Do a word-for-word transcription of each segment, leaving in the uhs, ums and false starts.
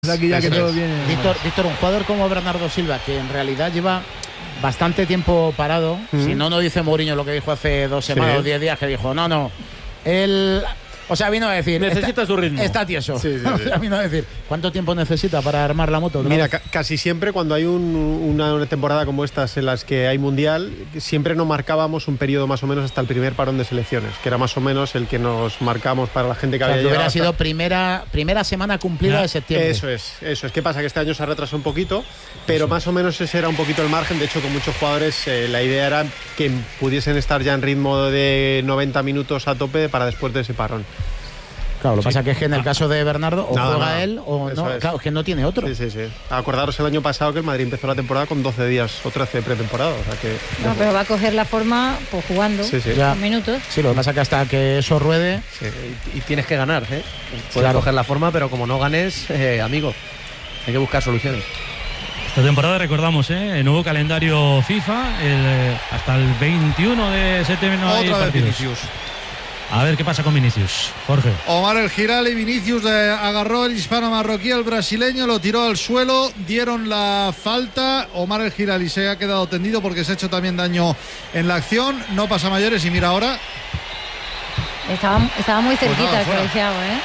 aquí ya que todo viene. Víctor, Víctor, un jugador como Bernardo Silva, que en realidad lleva bastante tiempo parado, mm. si no, no dice Mourinho lo que dijo hace dos semanas o sí. diez días, que dijo, no, no, él... O sea, vino a decir... Necesita está, su ritmo. Está tieso. Sí, sí, sí. O sea, vino a decir, ¿cuánto tiempo necesita para armar la moto? Mira, ca casi siempre cuando hay un, una, una temporada como estas en las que hay mundial, siempre nos marcábamos un periodo más o menos hasta el primer parón de selecciones, que era más o menos el que nos marcamos para la gente que o sea, había que hubiera llegado. sido hasta... primera, primera semana cumplida ya. de septiembre. Eso es, eso es. ¿Qué pasa? Que este año se ha retrasado un poquito, pero sí. más o menos ese era un poquito el margen. De hecho, con muchos jugadores eh, la idea era que pudiesen estar ya en ritmo de noventa minutos a tope para después de ese parón. Claro, lo que sí. pasa que es que en el caso de Bernardo o nada, juega nada. él o Eso no, es. claro, es que no tiene otro. Sí, sí, sí. Acordaros el año pasado que el Madrid empezó la temporada con doce días o trece de pretemporada, o sea que... No, pero va a coger la forma pues jugando, sí, sí. Ya. minutos. Sí, lo que pasa que hasta que eso ruede... Sí. Y, y tienes que ganar, ¿eh? Puedes claro. coger la forma, pero como no ganes, eh, amigo, hay que buscar soluciones. Esta temporada recordamos, ¿eh? El nuevo calendario FIFA, el, eh, hasta el veintiuno de septiembre no hay Otra vez partidos. Vinicius. A ver qué pasa con Vinicius, Jorge. Omar El Girali, Vinicius eh, agarró el hispano marroquí al brasileño, lo tiró al suelo, dieron la falta. Omar El Girali se ha quedado tendido porque se ha hecho también daño en la acción. No pasa mayores y mira ahora. Estaba, estaba muy cerquita pues nada, el colegiado, ¿eh?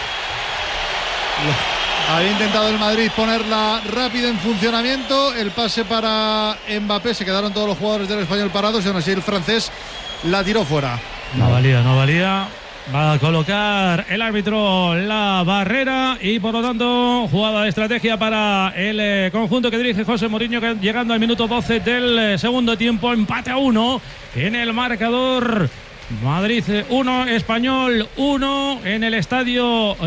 Había intentado el Madrid ponerla rápido en funcionamiento. El pase para Mbappé, se quedaron todos los jugadores del Español parados y aún así el francés la tiró fuera. No valía, no valía. Va a colocar el árbitro la barrera y por lo tanto jugada de estrategia para el eh, conjunto que dirige José Mourinho, que llegando al minuto doce del eh, segundo tiempo, empate a uno en el marcador. Madrid uno, Español uno en el estadio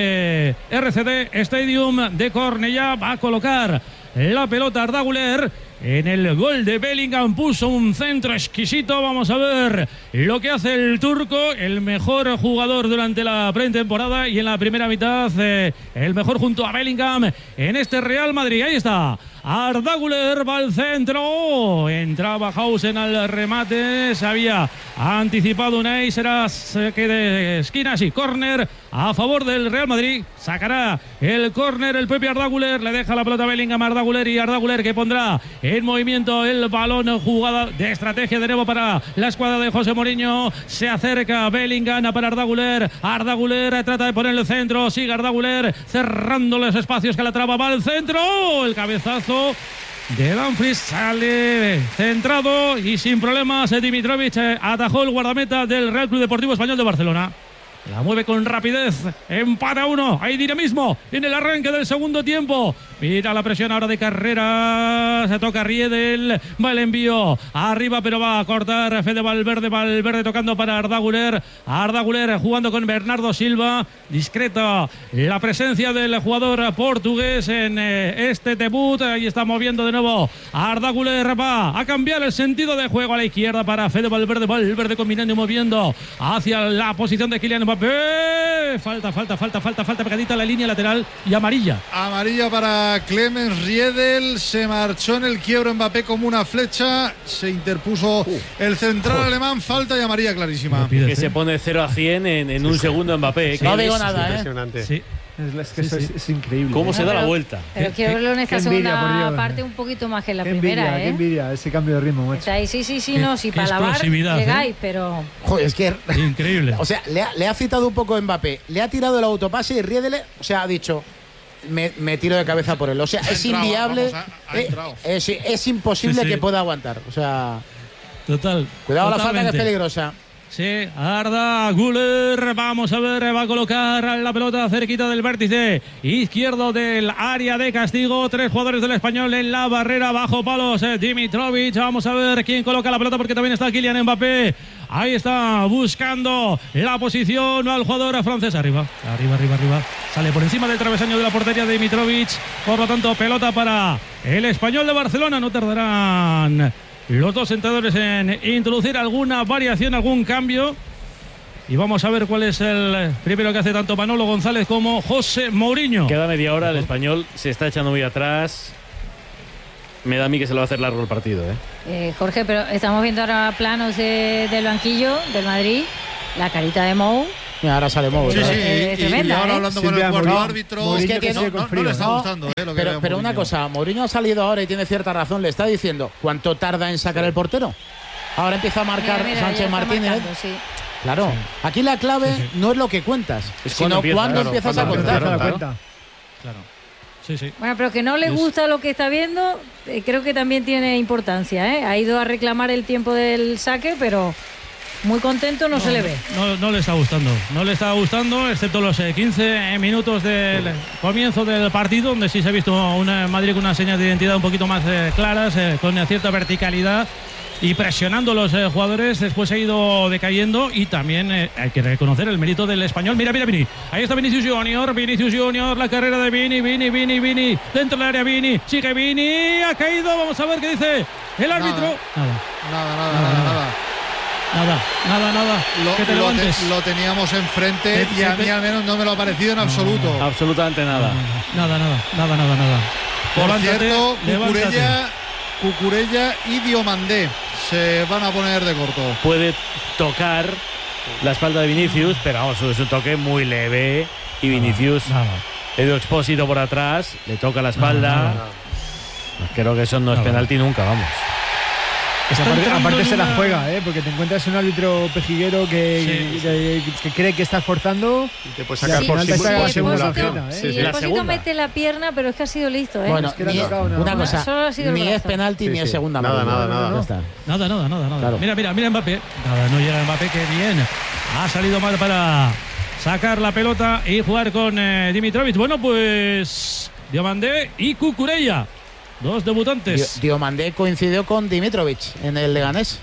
de R C D Stadium de Cornellá. Va a colocar la pelota Arda Güler. En el gol de Bellingham puso un centro exquisito. Vamos a ver lo que hace el turco, el mejor jugador durante la pretemporada y en la primera mitad eh, el mejor junto a Bellingham en este Real Madrid. Ahí está Arda Güler, va al centro, entraba Hausen al remate, se había anticipado Unai, será que de esquina, sí, córner a favor del Real Madrid. Sacará el córner el propio Arda Güler, le deja la pelota a Bellingham a Arda Güler y Arda Güler que pondrá en movimiento el balón, jugada de estrategia de nuevo para la escuadra de José Mourinho. Se acerca Bellingham para Arda Güler. Arda Güler trata de poner el centro, sigue Arda Güler cerrando los espacios que la traba, va al centro, el cabezazo de Dumfries sale centrado y sin problemas Dimitrovic atajó el guardameta del Real Club Deportivo Español de Barcelona. La mueve con rapidez, empate a uno, hay dinamismo en el arranque del segundo tiempo. Mira la presión ahora de Carrera, se toca Riedel, va el envío arriba pero va a cortar Fede Valverde, Valverde tocando para Arda Güler, Arda Güler jugando con Bernardo Silva, discreta la presencia del jugador portugués en este debut, ahí está moviendo de nuevo Arda Güler, va a cambiar el sentido de juego a la izquierda para Fede Valverde, Valverde combinando y moviendo hacia la posición de Kylian Mbappé. Falta, falta, falta, falta, falta pegadita a la línea lateral y amarilla. Amarilla para Clemens Riedel. Se marchó en el quiebro Mbappé como una flecha. Se interpuso uh, el central uh, alemán. Falta y amarilla clarísima. Que ¿eh? Se pone cero a cien en, en un sí, segundo Mbappé. Sí, no digo nada, ¿eh? Impresionante. Sí. Es, es que sí, eso sí. Es, es increíble. ¿Cómo ¿eh? se da pero, la vuelta? Pero quiero verlo en esta envidia, segunda parte un poquito más que en la qué primera, envidia, ¿eh? Qué envidia ese cambio de ritmo, macho. Ahí, sí, sí, sí, qué, no, si para la bar llegáis, ¿eh? pero... Joder, es que... Increíble. O sea, le ha, le ha citado un poco Mbappé, le ha tirado el autopase y Riedel, o sea, ha dicho... Me, me tiro de cabeza por él. O sea, ha es entrado, inviable. Vamos, ha, ha eh, es, es imposible sí, sí. que pueda aguantar. O sea... Total. Cuidado totalmente. La falta que es peligrosa. Sí, Arda Güler, vamos a ver, va a colocar la pelota cerquita del vértice izquierdo del área de castigo. Tres jugadores del Español en la barrera, bajo palos, eh, Dimitrovic. Vamos a ver quién coloca la pelota porque también está Kylian Mbappé. Ahí está buscando la posición al jugador francés. Arriba, arriba, arriba, arriba. Sale por encima del travesaño de la portería de Dimitrovic. Por lo tanto, pelota para el Español de Barcelona. No tardarán los dos entrenadores en introducir alguna variación, algún cambio. Y vamos a ver cuál es el primero que hace tanto Manolo González como José Mourinho. Queda media hora, el Español se está echando muy atrás. Me da a mí que se lo va a hacer largo el partido, ¿eh? Eh, Jorge, pero estamos viendo ahora planos de, del banquillo del Madrid. La carita de Mou Mira, ahora sale móvil. Sí, sí, Eh, y, y tremenda, ahora ¿eh? hablando Sí, con el vea, cuarto Mourinho- árbitro, Mourinho que no, tiene- no, no frío, le está ¿no? gustando. Eh, lo que Pero, vea pero una Mourinho. cosa, Mourinho ha salido ahora y tiene cierta razón. Le está diciendo cuánto tarda en sacar el portero. Ahora empieza a marcar Mira, mira, ya Sánchez está Martínez. marcando, sí. Claro, aquí la clave no es lo que cuentas, Es cuando sino empieza, cuándo claro, empiezas cuando a empieza contar. Te das claro. cuenta. Claro. Sí, sí. Bueno, pero que no le Es- gusta lo que está viendo, eh, creo que también tiene importancia, ¿eh? Ha ido a reclamar el tiempo del saque, pero muy contento no, se le ve. No, no le está gustando. No le está gustando, excepto los eh, quince minutos del comienzo del partido, donde sí se ha visto una Madrid con unas señas de identidad un poquito más eh, claras, eh, con cierta verticalidad y presionando a los eh, jugadores. Después ha ido decayendo y también eh, hay que reconocer el mérito del español. Mira, mira, Vini. Ahí está Vinicius Junior. Vinicius Junior, la carrera de Vini, Vini, Vini, Vini. Dentro del área Vini. Sigue Vini. Ha caído. Vamos a ver qué dice el árbitro. Nada. Nada, nada, nada, nada. Nada, nada, nada. Lo, que te lo te- levantes. lo teníamos enfrente Sí, y a sí, mí sí. al menos no me lo ha parecido en absoluto. Absolutamente nada. Nada, nada, nada, nada, nada. Por Levántate, cierto, levántate. Cucurella, Cucurella y Diomandé se van a poner de corto. Puede tocar la espalda de Vinicius, pero vamos, es un toque muy leve. Y Vinicius, Nada. Edu Expósito por atrás, le toca la espalda. Nada, Pues creo que eso no es Nada. penalti nunca, vamos. Está Aparte, entrando aparte en se la una- juega, ¿eh? Porque te encuentras un árbitro pejiguero que, Sí, que, que cree que está forzando. Y te puedes Y sacar al por final te simu- saca por la segunda simulación. ajena, ¿eh? Sí, Sí, sí. La Expósito segunda. mete la pierna, pero es que ha sido listo, ¿eh? Bueno, Es que le ha ni- tocado una- una cosa, Solo ha sido el ni es brazo. penalti Sí, ni es sí. segunda Nada, amarilla. nada, nada. Ya está. Nada, nada, nada, nada. Claro. Mira, mira, mira Mbappé. Nada, no llega Mbappé, que bien. Ha salido mal para sacar la pelota y jugar con eh, Dimitrovic. Bueno, pues Diomandé y Cucurella. Dos debutantes. Dio- Diomandé coincidió con Dimitrovic en el Leganés.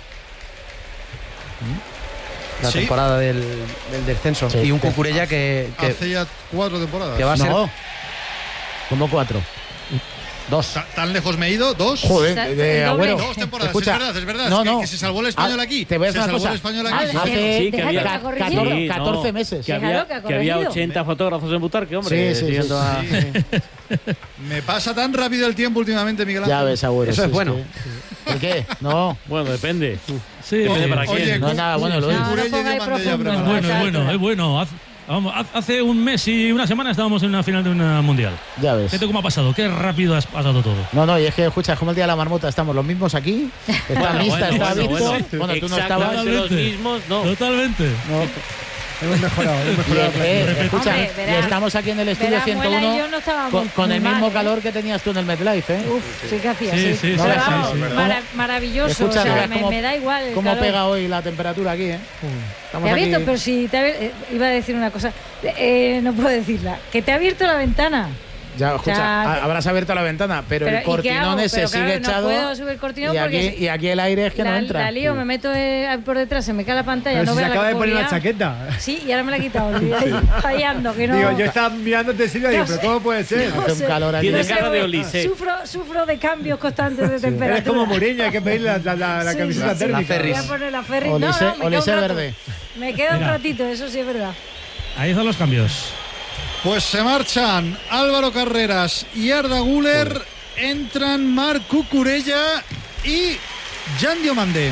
La Sí. temporada del, del descenso. Sí. Y un Cucurella que, que, Hace ya cuatro temporadas. que va a ser. No, como cuatro. Dos. Ta- ¿Tan lejos me he ido? ¿Dos? Joder, Está- de el doble. Agüero. Dos temporadas, Escucha, es verdad, es verdad. no, es que, no. que se salvó el español Ah, aquí. te voy a se decir una salvó cosa. el español Ah, aquí. de- Hace Sí, que déjalo había- que ha ca- corregido. catorce, Sí, no. catorce meses. Que Déjalo había, que ha que había corregido. ochenta fotógrafos en Butarque, hombre. Sí, sí, siguiendo sí, a- sí, sí. Me pasa tan rápido el tiempo últimamente, Miguel Ángel. Ya ves, Agüero. Eso es sí, bueno. que- ¿Por qué? No, Bueno, depende. Sí, Depende sí. para Oye, quién. no es nada bueno, Luis. No, no Cucurella y pongáis Diomandé ya profundo, Es preparados. bueno, es bueno, es bueno. Haz- vamos, haz- hace un mes y una semana estábamos en una final de una mundial. Ya ves. Fíjate cómo ha pasado, qué rápido has pasado todo. No, no, y es que, escucha, es como el día de la marmota, estamos los mismos aquí. Está Bueno, lista, bueno, está bueno, visto. bueno. Bueno, tú no estabas. Exactamente los Totalmente. mismos, no. Totalmente. No. Hemos mejorado, hemos Y, mejorado. eh, escucha, Hombre, verás- y estamos aquí en el estudio verás, Muela y ciento uno yo no estábamos con, con muy el mal, mismo ¿eh? calor que tenías tú en el MetLife, ¿eh? Uf, sí que hacía, Sí, sí. sí, sí, No Pero veas, vamos, sí, sí. mara- ¿Cómo- maravilloso, Escucha, o no sea, veas me, cómo- me da igual. el ¿Cómo calor. pega hoy la temperatura aquí, eh? Estamos Te ha abierto, aquí- pero si te ha abier- eh, iba a decir una cosa, eh, no puedo decirla, que te ha abierto la ventana. Ya, escucha, O sea, ha- habrás abierto la ventana, pero, Pero, el ¿y qué cortinón hago? ese Pero sigue claro, no echado. puedo subir el cortinón y, porque aquí, si- y aquí el aire es que la, no entra. la lío, me meto eh, por detrás, se me cae la pantalla, Pero no si se vea la acaba que de poner puedo la liar. chaqueta. Sí, y ahora me la he quitado. y ahí, ahí ando, que no. Digo, yo estaba mirándote Silvia y digo, No pero sé. ¿cómo puede ser? No Hace un sé, calor aquí. Tiene no sé, cara de porque Oliseh. Sufro, sufro de cambios constantes de temperatura. Eres como Mourinho, hay que pedir la, la, la, la Sí, camiseta sí, sí. térmica. La Ferris. Voy a poner la Ferris. Olise- no, no, me queda Olise un rato. verde. Me queda un Mira. ratito, eso sí es verdad. Ahí están los cambios. Pues se marchan Álvaro Carreras y Arda Güler. Entran Marc Cucurella y Jan Diomandé.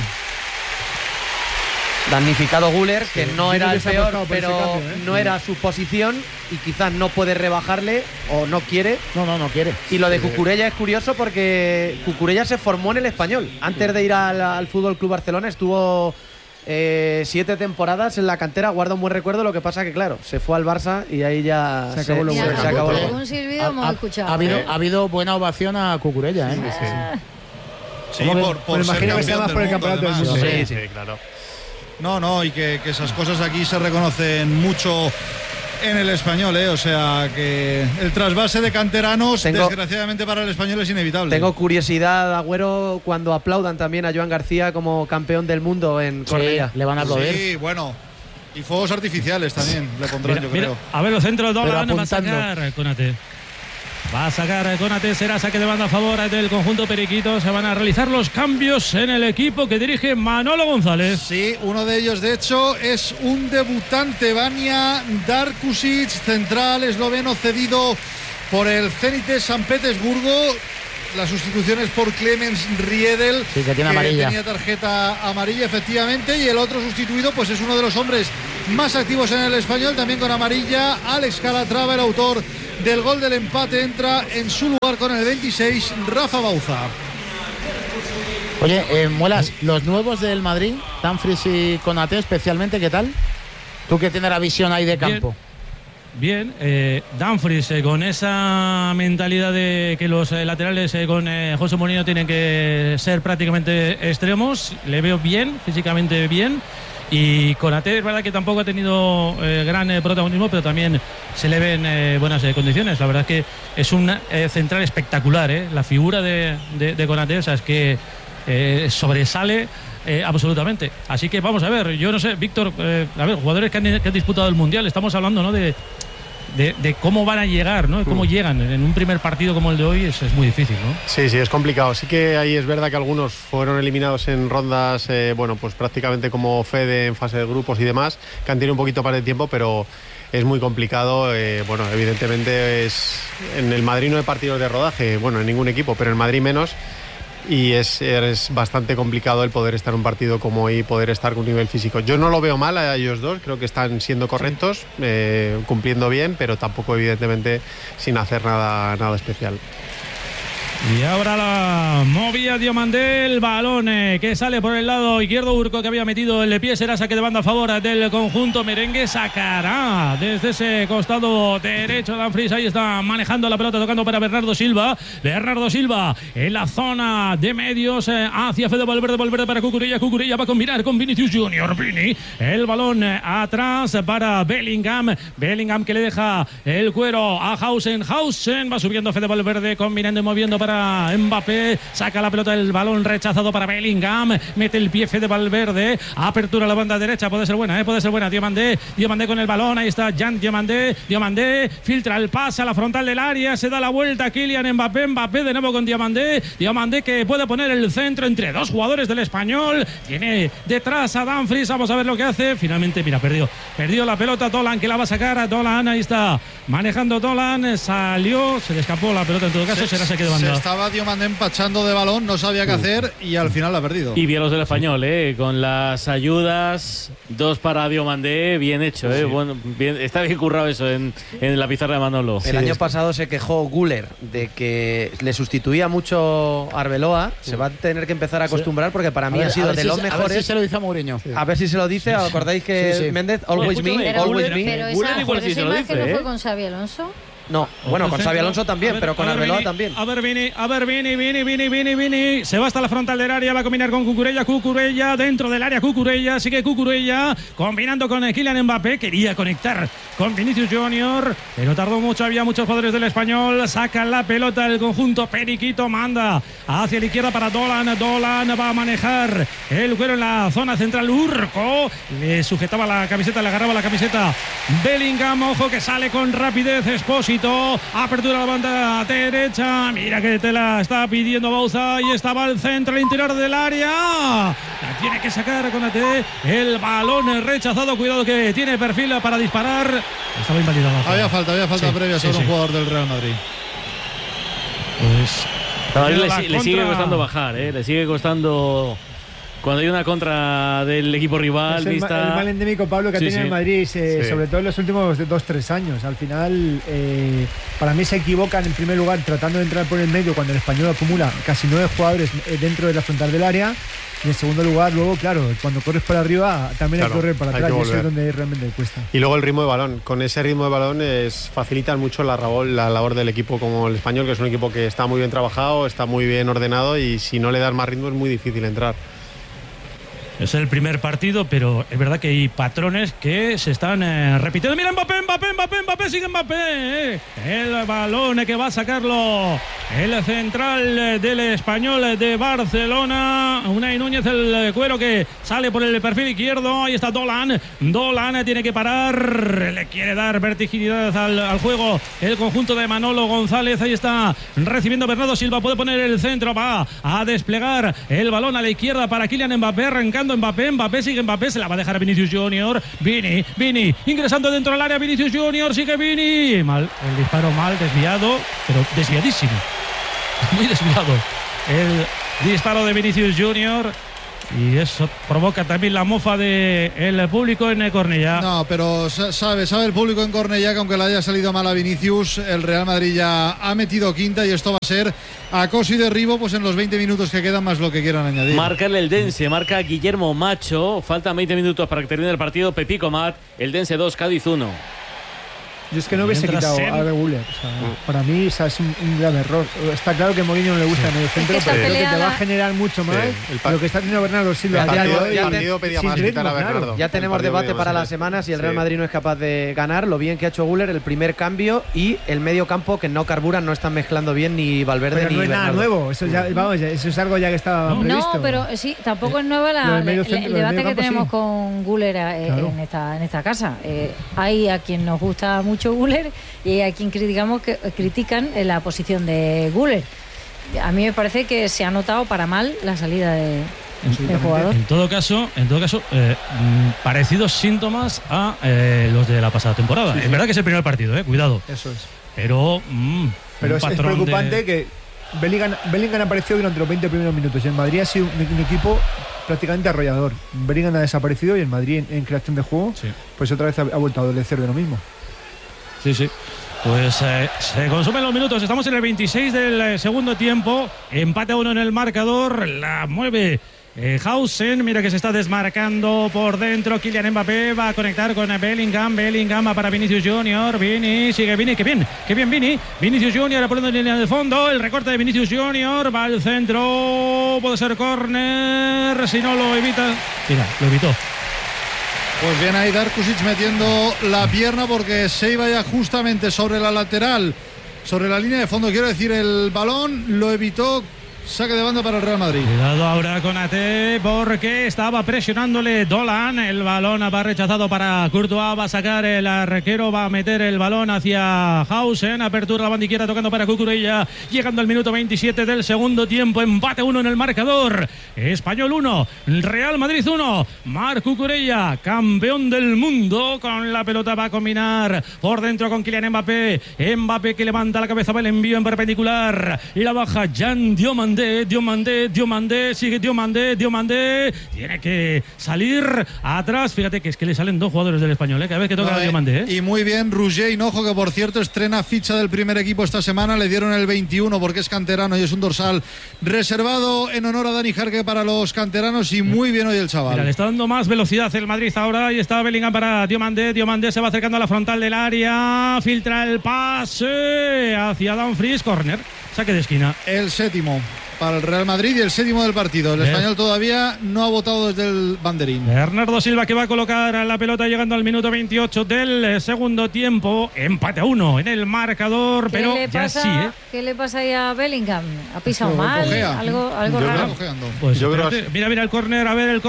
Damnificado Güler, que Sí, no yo era creo el que se ha peor, apostado por ese pero cambio, ¿eh? no era su posición y quizás no puede rebajarle o no quiere. No, no, no quiere. Y lo de Cucurella es curioso porque Cucurella se formó en el Español. Antes de ir al, al Fútbol Club Barcelona estuvo eh, siete temporadas en la cantera, guarda un buen recuerdo. Lo que pasa que, claro, se fue al Barça y ahí ya Se acabó lo se, bueno. se acabó lo Porque- bueno. Un silbido hemos ha, escuchado. ha habido, ¿eh? ha habido buena ovación a Cucurella, ¿eh? Ah, Sí, ¿Cómo que? por, por Pues ser imagino que sea campeón más del por el mundo, campeonato del además. mundo. Sí, Sí, Sí, claro. No, no, y que, que esas cosas aquí se reconocen mucho en el español, ¿eh? O sea, que el trasvase de canteranos, Tengo- desgraciadamente para el español, es inevitable. Tengo curiosidad, Agüero, cuando aplaudan también a Joan García como campeón del mundo en Sí, Cornellá. le van a aplaudir. Sí, bueno. Y fuegos artificiales también le pondrán, Mira, yo mira, creo. a ver los centros, Pero Dolan va a apuntando. sacar Konate. Va a sacar Konate, será saque de banda a favor del conjunto periquito. Se van a realizar los cambios en el equipo que dirige Manolo González. Sí, uno de ellos, de hecho, es un debutante, Vania Darkusic, central esloveno cedido por el Zenit de San Petersburgo. Las sustituciones por Clemens Riedel, Sí, que tiene amarilla. tenía tarjeta amarilla, efectivamente, y el otro sustituido pues es uno de los hombres más activos en el Español, también con amarilla. Alex Calatrava, el autor del gol del empate, entra en su lugar con el veintiséis, Rafa Bauza. Oye, eh, Muelas, los nuevos del Madrid, Dumfries y Konaté especialmente, ¿qué tal? Tú que tienes la visión ahí de campo. Bien, bien eh, Dumfries eh, con esa mentalidad de que los eh, laterales eh, con eh, José Mourinho tienen que ser prácticamente extremos, le veo bien, físicamente bien. Y Konaté es verdad que tampoco ha tenido eh, gran eh, protagonismo, pero también se le ven eh, buenas eh, condiciones. La verdad es que es un eh, central espectacular, eh. La figura de, de, de Konaté, o sea, es que eh, sobresale eh, absolutamente. Así que vamos a ver, yo no sé, Víctor, eh, a ver, jugadores que han, que han disputado el Mundial, estamos hablando, ¿no?, de, de, de cómo van a llegar, ¿no?, de cómo mm. llegan. En un primer partido como el de hoy es, es muy difícil, ¿no? Sí, sí, es complicado. Sí que ahí es verdad que algunos fueron eliminados en rondas, eh, bueno, pues prácticamente como Fede en fase de grupos y demás, que han tenido un poquito más de tiempo, pero es muy complicado. Eh, bueno, evidentemente es en el Madrid no hay partidos de rodaje, bueno, en ningún equipo, pero en Madrid menos. Y es, es bastante complicado el poder estar en un partido como hoy, poder estar con un nivel físico. Yo no lo veo mal a ellos dos, creo que están siendo correctos, eh, cumpliendo bien, pero tampoco evidentemente sin hacer nada, nada especial. Y ahora la movía Diomandé, el balón eh, que sale por el lado izquierdo. Urco, que había metido el pie, será saque de banda a favor del conjunto merengue. Sacará desde ese costado derecho Dumfries. Ahí está manejando la pelota, tocando para Bernardo Silva. Bernardo Silva en la zona de medios, eh, hacia Fede Valverde. Valverde para Cucurella. Cucurella va a combinar con Vinicius Junior. Vini, el balón eh, atrás para Bellingham. Bellingham que le deja el cuero a Hausen. Hausen va subiendo Fede Valverde, combinando y moviendo para Mbappé, saca la pelota, el balón rechazado para Bellingham, mete el pie Fede Valverde, apertura a la banda derecha, puede ser buena, ¿eh? puede ser buena, Diomandé, Diomandé con el balón, ahí está Jan Diomandé, Diomandé filtra el pase a la frontal del área, se da la vuelta Kylian Mbappé, Mbappé de nuevo con Diomandé, Diomandé que puede poner el centro entre dos jugadores del Español, tiene detrás a Dumfries, vamos a ver lo que hace, finalmente, mira, perdió, perdió la pelota Dolan, que la va a sacar a Dolan, ahí está, manejando Dolan, salió, se le escapó la pelota, en todo caso, se, será saque de banda. Estaba Diomandé empachando de balón, no sabía qué hacer y al final la ha perdido. Y bien los del Español, eh, con las ayudas, dos para Diomandé, bien hecho, eh, sí. bueno, bien, está bien currado eso en, en la pizarra de Manolo. El sí, año pasado se quejó Güler de que le sustituía mucho Arbeloa, sí. se va a tener que empezar a acostumbrar porque para a mí ver, ha sido de si, los mejores. A ver si se lo dice a Mourinho. Sí. A ver si se lo dice, ¿os acordáis que sí, sí. Méndez, always me, pero, always pero, me? Pero esa, igual si se lo dice, ¿no fue con Xabi Alonso? No, bueno, con Xabi Alonso también, ver, pero con Arbeloa Vini, también. A ver, Vini, a ver, Vini, Vini, Vini, Vini, Vini. Se va hasta la frontal del área, va a combinar con Cucurella, Cucurella, dentro del área Cucurella, sigue Cucurella, combinando con Kylian Mbappé, quería conectar con Vinicius Junior, pero tardó mucho, había muchos jugadores del Español, saca la pelota el conjunto Periquito, manda hacia la izquierda para Dolan, Dolan va a manejar el cuero en la zona central, Urco, le sujetaba la camiseta, le agarraba la camiseta Bellingham, ojo que sale con rapidez Expósito, apertura a la banda derecha, mira que te la está pidiendo Bauza y estaba al centro, al interior del área, la tiene que sacar con el balón rechazado, cuidado que tiene perfil para disparar, estaba invalidado. Había falta, había falta sí, previa sobre sí, un sí. jugador del Real Madrid. Pues le, le sigue costando bajar, ¿eh? le sigue costando. Cuando hay una contra del equipo rival, es el, vista... el mal endémico, Pablo, que sí, ha tenido sí. el Madrid, eh, sí. sobre todo en los últimos dos tres años. Al final, eh, para mí se equivocan en primer lugar tratando de entrar por el medio cuando el Español acumula casi nueve jugadores dentro de la frontal del área. Y en segundo lugar, luego, claro, cuando corres para arriba, también claro, hay que correr para atrás, y eso es donde realmente cuesta. Y luego el ritmo de balón. Con ese ritmo de balón es, facilitan mucho la, la labor del equipo como el Español, que es un equipo que está muy bien trabajado, está muy bien ordenado y si no le das más ritmo es muy difícil entrar. Es el primer partido, pero es verdad que hay patrones que se están eh, repitiendo. Mira, Mbappé, Mbappé, Mbappé, Mbappé, sigue Mbappé. Eh. El balón que va a sacarlo el central del Español de Barcelona. Unai Núñez, el cuero que sale por el perfil izquierdo. Ahí está Dolan. Dolan tiene que parar. Le quiere dar vertiginidad al, al juego el conjunto de Manolo González. Ahí está recibiendo Bernardo Silva. Puede poner el centro. Va a desplegar el balón a la izquierda para Kylian Mbappé. Arrancando Mbappé, Mbappé sigue Mbappé, se la va a dejar a Vinicius Junior. Vini, Vini, ingresando dentro del área, Vinicius Junior, sigue Vini. Mal, el disparo mal, desviado, pero desviadísimo. Muy desviado. El disparo de Vinicius Junior. y eso provoca también la mofa del el público en Cornellá. No, pero sabe, sabe el público en Cornellá que aunque le haya salido mal a Vinicius, el Real Madrid ya ha metido quinta y esto va a ser acoso y derribo pues en los veinte minutos que quedan más lo que quieran añadir. Marca el Eldense, marca Guillermo Macho, faltan veinte minutos para que termine el partido. Pepico Mat, Eldense dos, Cádiz uno. Yo es que no hubiese quitado en... a Guller. O sea, no. Para mí o sea, es un, un grave error. Está claro que Mourinho no le gusta sí. en el centro, es que pero creo que te va a generar mucho más sí. lo que está haciendo Bernardo Silva. El partido, ya, el partido pedía más quitar a Bernardo. Ya tenemos debate para las semanas y el Real Madrid no es capaz de ganar. Lo bien que ha hecho Guller, el primer cambio y el medio campo que no carburan, no están mezclando bien ni Valverde pero ni no es Bernardo. nada nuevo. Eso, ya, vamos, eso es algo ya que estaba no, previsto. No, pero sí, tampoco es nuevo la, el, el, el debate que tenemos sí. con Guller eh, claro. en, esta, en esta casa. Eh, hay a quien nos gusta mucho Guller y hay a quien criticamos que critican la posición de Guller. A mí me parece que se ha notado para mal la salida de, del jugador. En todo caso, en todo caso, eh, parecidos síntomas a eh, los de la pasada temporada. Sí, sí. Es verdad que es el primer partido, eh, cuidado. Eso es. Pero, mm, pero es, es preocupante de... que Bellingham, Bellingham apareció durante los veinte primeros minutos y en Madrid ha sido un, un equipo prácticamente arrollador. Bellingham ha desaparecido y en Madrid en, en creación de juego, sí. pues otra vez ha, ha vuelto a adolecer de lo mismo. Sí, sí. Pues eh, se consumen los minutos. Estamos en el veintiséis del eh, segundo tiempo. Empate a uno en el marcador. La mueve eh, Hausen. Mira que se está desmarcando por dentro. Kylian Mbappé va a conectar con Bellingham. Bellingham va para Vinicius Junior. Vini, sigue Vini. Qué bien, qué bien Vini. Vinicius Junior poniendo en línea de fondo. El recorte de Vinicius Junior. Va al centro. Puede ser córner. Si no lo evita. Mira, lo evitó. Pues bien ahí Darkusic metiendo la pierna porque se iba ya justamente sobre la lateral, sobre la línea de fondo, quiero decir, el balón lo evitó. Saque de banda para el Real Madrid. Cuidado ahora con Ate porque estaba presionándole Dolan. El balón va rechazado para Courtois. Va a sacar el arquero. Va a meter el balón hacia Hausen. Apertura la banda izquierda tocando para Cucurella. Llegando al minuto veintisiete del segundo tiempo. Empate uno en el marcador. Español uno. Real Madrid uno. Marc Cucurella, campeón del mundo. Con la pelota va a combinar por dentro con Kylian Mbappé. Mbappé que levanta la cabeza. Va el envío en perpendicular. La baja Jan Diomandé. Diomandé, Diomandé, sigue Diomandé, Diomandé, tiene que salir atrás. Fíjate que es que le salen dos jugadores del Español, ¿eh? Cada vez que toca no, a Diomandé. ¿eh? Y muy bien, Roger Hinojo, que por cierto estrena ficha del primer equipo esta semana. Le dieron el veintiuno porque es canterano y es un dorsal reservado en honor a Dani Jarque para los canteranos. Y muy bien hoy el chaval. Mira, le está dando más velocidad el Madrid ahora. Y está Bellingham para Diomandé. Diomandé se va acercando a la frontal del área. Filtra el pase hacia Dumfries. Corner, saque de esquina. El séptimo para el Real Madrid y el séptimo del partido. El Bien. Español todavía no ha votado desde el banderín. Bernardo Silva que va a colocar a la pelota llegando al minuto veintiocho del segundo tiempo. Empate a uno en el marcador, pero le ya pasa, sí, ¿eh? ¿Qué le pasa ahí a Bellingham? ¿Ha pisado mal? Cojea. Algo, algo raro. Pues Yo creo mira, mira el córner, a ver el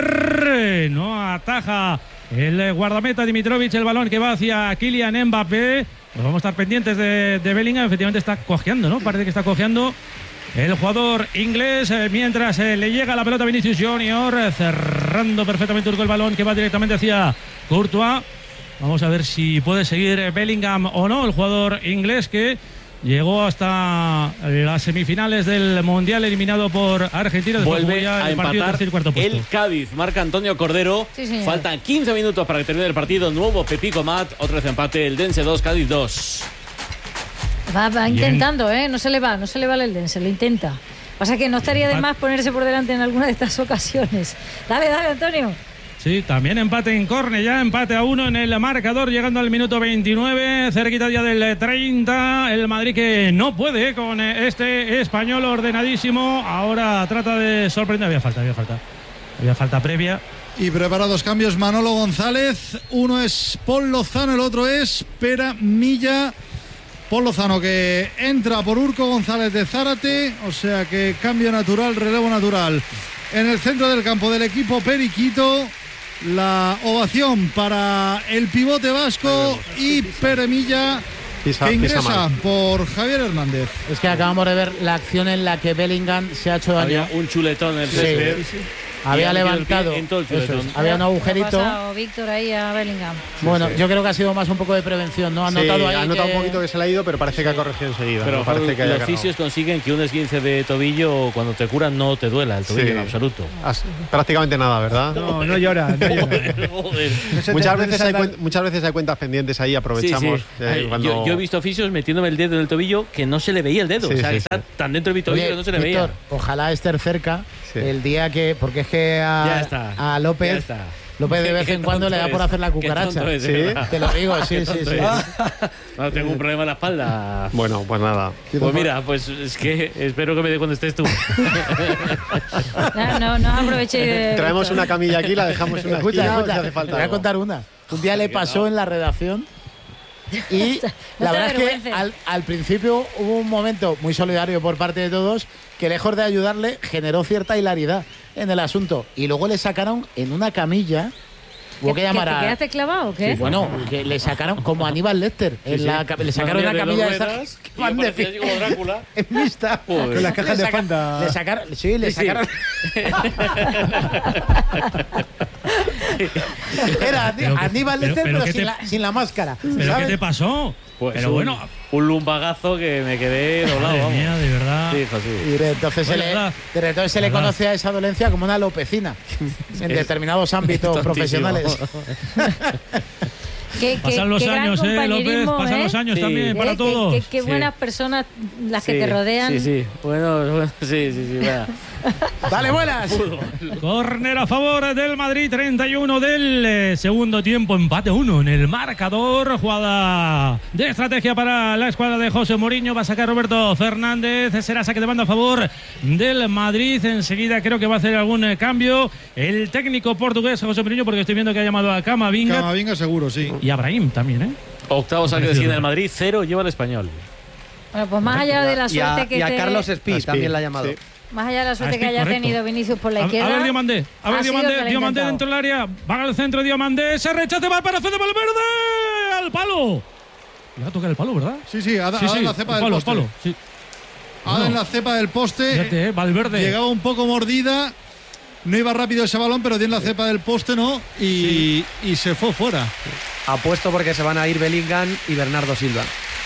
córner. No ataja el guardameta Dimitrovic el balón que va hacia Kylian Mbappé. Pues vamos a estar pendientes de, de Bellingham. Efectivamente está cojeando, ¿no? Parece que está cojeando el jugador inglés, eh, mientras eh, le llega la pelota a Vinicius Junior, eh, cerrando perfectamente el balón que va directamente hacia Courtois. Vamos a ver si puede seguir Bellingham o no, el jugador inglés que llegó hasta las semifinales del Mundial, eliminado por Argentina. Vuelve ya a el empatar tercer, cuarto puesto. El Cádiz, marca Antonio Cordero. Sí, faltan quince minutos para que termine el partido. Nuevo Pepico Mat, otra vez empate, el Dense dos, Cádiz dos. Va, va intentando, ¿eh? No se le va, no se le va el Eldense, lo intenta. Pasa que no estaría de más ponerse por delante en alguna de estas ocasiones. Dale, dale, Antonio. Sí, también empate en córner, ya empate a uno en el marcador, llegando al minuto veintinueve, cerquita ya del treinta. El Madrid que no puede con este español ordenadísimo. Ahora trata de sorprender. Había falta, había falta. Había falta previa. Y preparados cambios, Manolo González. Uno es Paul Lozano, el otro es Pera Milla. Paul Lozano que entra por Urco González de Zárate, o sea que cambio natural, relevo natural. En el centro del campo del equipo Periquito, la ovación para el pivote vasco y Peremilla, que ingresa por Javier Hernández. Es que acabamos de ver la acción en la que Bellingham se ha hecho daño. Había un chuletón en el sí, césped. sí, sí. había levantado, en todo el eso es, había un agujerito. Ha Víctor ahí a Bellingham. Bueno, sí, sí. yo creo que ha sido más un poco de prevención, ¿no? Ha notado sí, ahí ha notado que... un poquito que se le ha ido, pero parece que ha corregido enseguida. Pero no parece que haya los cargado. fisios consiguen que un esguince de tobillo, cuando te curan, no te duela el tobillo Sí. en absoluto. As- prácticamente nada, ¿verdad? No, no llora. No llora. Joder, joder. No se te- Muchas no veces, se hay te- cuen- muchas veces hay cuentas pendientes ahí, aprovechamos. Sí, sí. eh, Ay, cuando... yo, yo he visto fisios metiéndome el dedo en el tobillo que no se le veía el dedo. Sí, o sea, sí, que está sí. tan dentro de mi tobillo Oye, que no se le Víctor, veía. ojalá esté cerca Sí. el día que... Porque es que a, Ya está, a ya López... está. López de vez Qué en cuando le da tonto por es, hacer la qué cucaracha. tonto es, de Sí. verdad. Te lo digo, sí, Qué sí, tonto sí. es. No tengo un problema en la espalda. Bueno, pues nada. Pues mira, pues es que espero que me dé cuando estés tú. No, no, no aproveché de. Traemos una camilla aquí, la dejamos en una Escucha, esquina, escucha, si hace falta te voy a algo. contar una. Un día le pasó en la redacción y No la te verdad es que avergüences. al, al principio hubo un momento muy solidario por parte de todos que lejos de ayudarle generó cierta hilaridad en el asunto y luego le sacaron en una camilla. Hubo que ¿Que llamar te a... quedaste clavado o qué? Bueno, que le sacaron como a Aníbal Lecter. en Sí, la sí. ca- le sacaron una de camilla dos de esas ruedas, que y van de aparecía así como Drácula. en mixta. Joder. Con las cajas Le de saca- Fanta. Le sacaron, sí, le Sí, sí. sacaron. Era Pero que- Aníbal pero- Lecter, pero pero, ¿qué sin, te- la, sin la máscara. ¿Pero qué ¿sabes? te pasó? Pues Pero un, bueno, un lumbagazo que me quedé doblado, madre vamos. mía, de verdad. Sí, hijo, sí. Y de entonces se Bueno, le, verdad. de entonces se le Verdad. conoce a esa dolencia como una lopecina en determinados ámbitos tontísimo. profesionales. Qué- qué- Pasan los qué gran años, eh, López, compañerismo, pasan ¿eh? los años Sí. también para Eh, qué- todos. Qué, qué Sí. buenas personas las que Sí, te rodean. Sí, sí. Bueno, bueno, sí, sí, sí. Venga. Dale, buenas. Córner a favor del Madrid, treinta y uno del eh, segundo tiempo, empate uno en el marcador. Jugada de estrategia para la escuadra de José Mourinho. Va a sacar Roberto Fernández. Será saque de banda a favor del Madrid. Enseguida creo que va a hacer algún eh, cambio el técnico portugués José Mourinho, porque estoy viendo que ha llamado a Camavinga Camavinga seguro, sí. y a Brahim también, ¿eh? Octavo saque de esquina del Madrid, cero lleva el Español. Bueno, pues más allá de la Y a, suerte que y a te- Carlos Espí Espí, también la ha llamado. sí. más allá de la suerte Ah, que sí, haya correcto. tenido Vinicius por la A, izquierda. a ver, Diomandé. A ver, ha sido Diomandé. que lo ha Diomandé intentado. dentro del área. Va al centro, Diomandé. Se rechaza, va para Fede Valverde. Al palo. Le va a tocar el palo, ¿verdad? Sí, sí, ha, da- Sí, ha dado sí. en la cepa al del palo, poste. al palo. Sí. Ha dado en la cepa del poste. Fíjate, eh, Valverde. Llegaba un poco mordida. No iba rápido ese balón, pero dio en la cepa del poste, ¿no? Y, y se fue fuera. Apuesto porque se van a ir Bellingham y Bernardo Silva.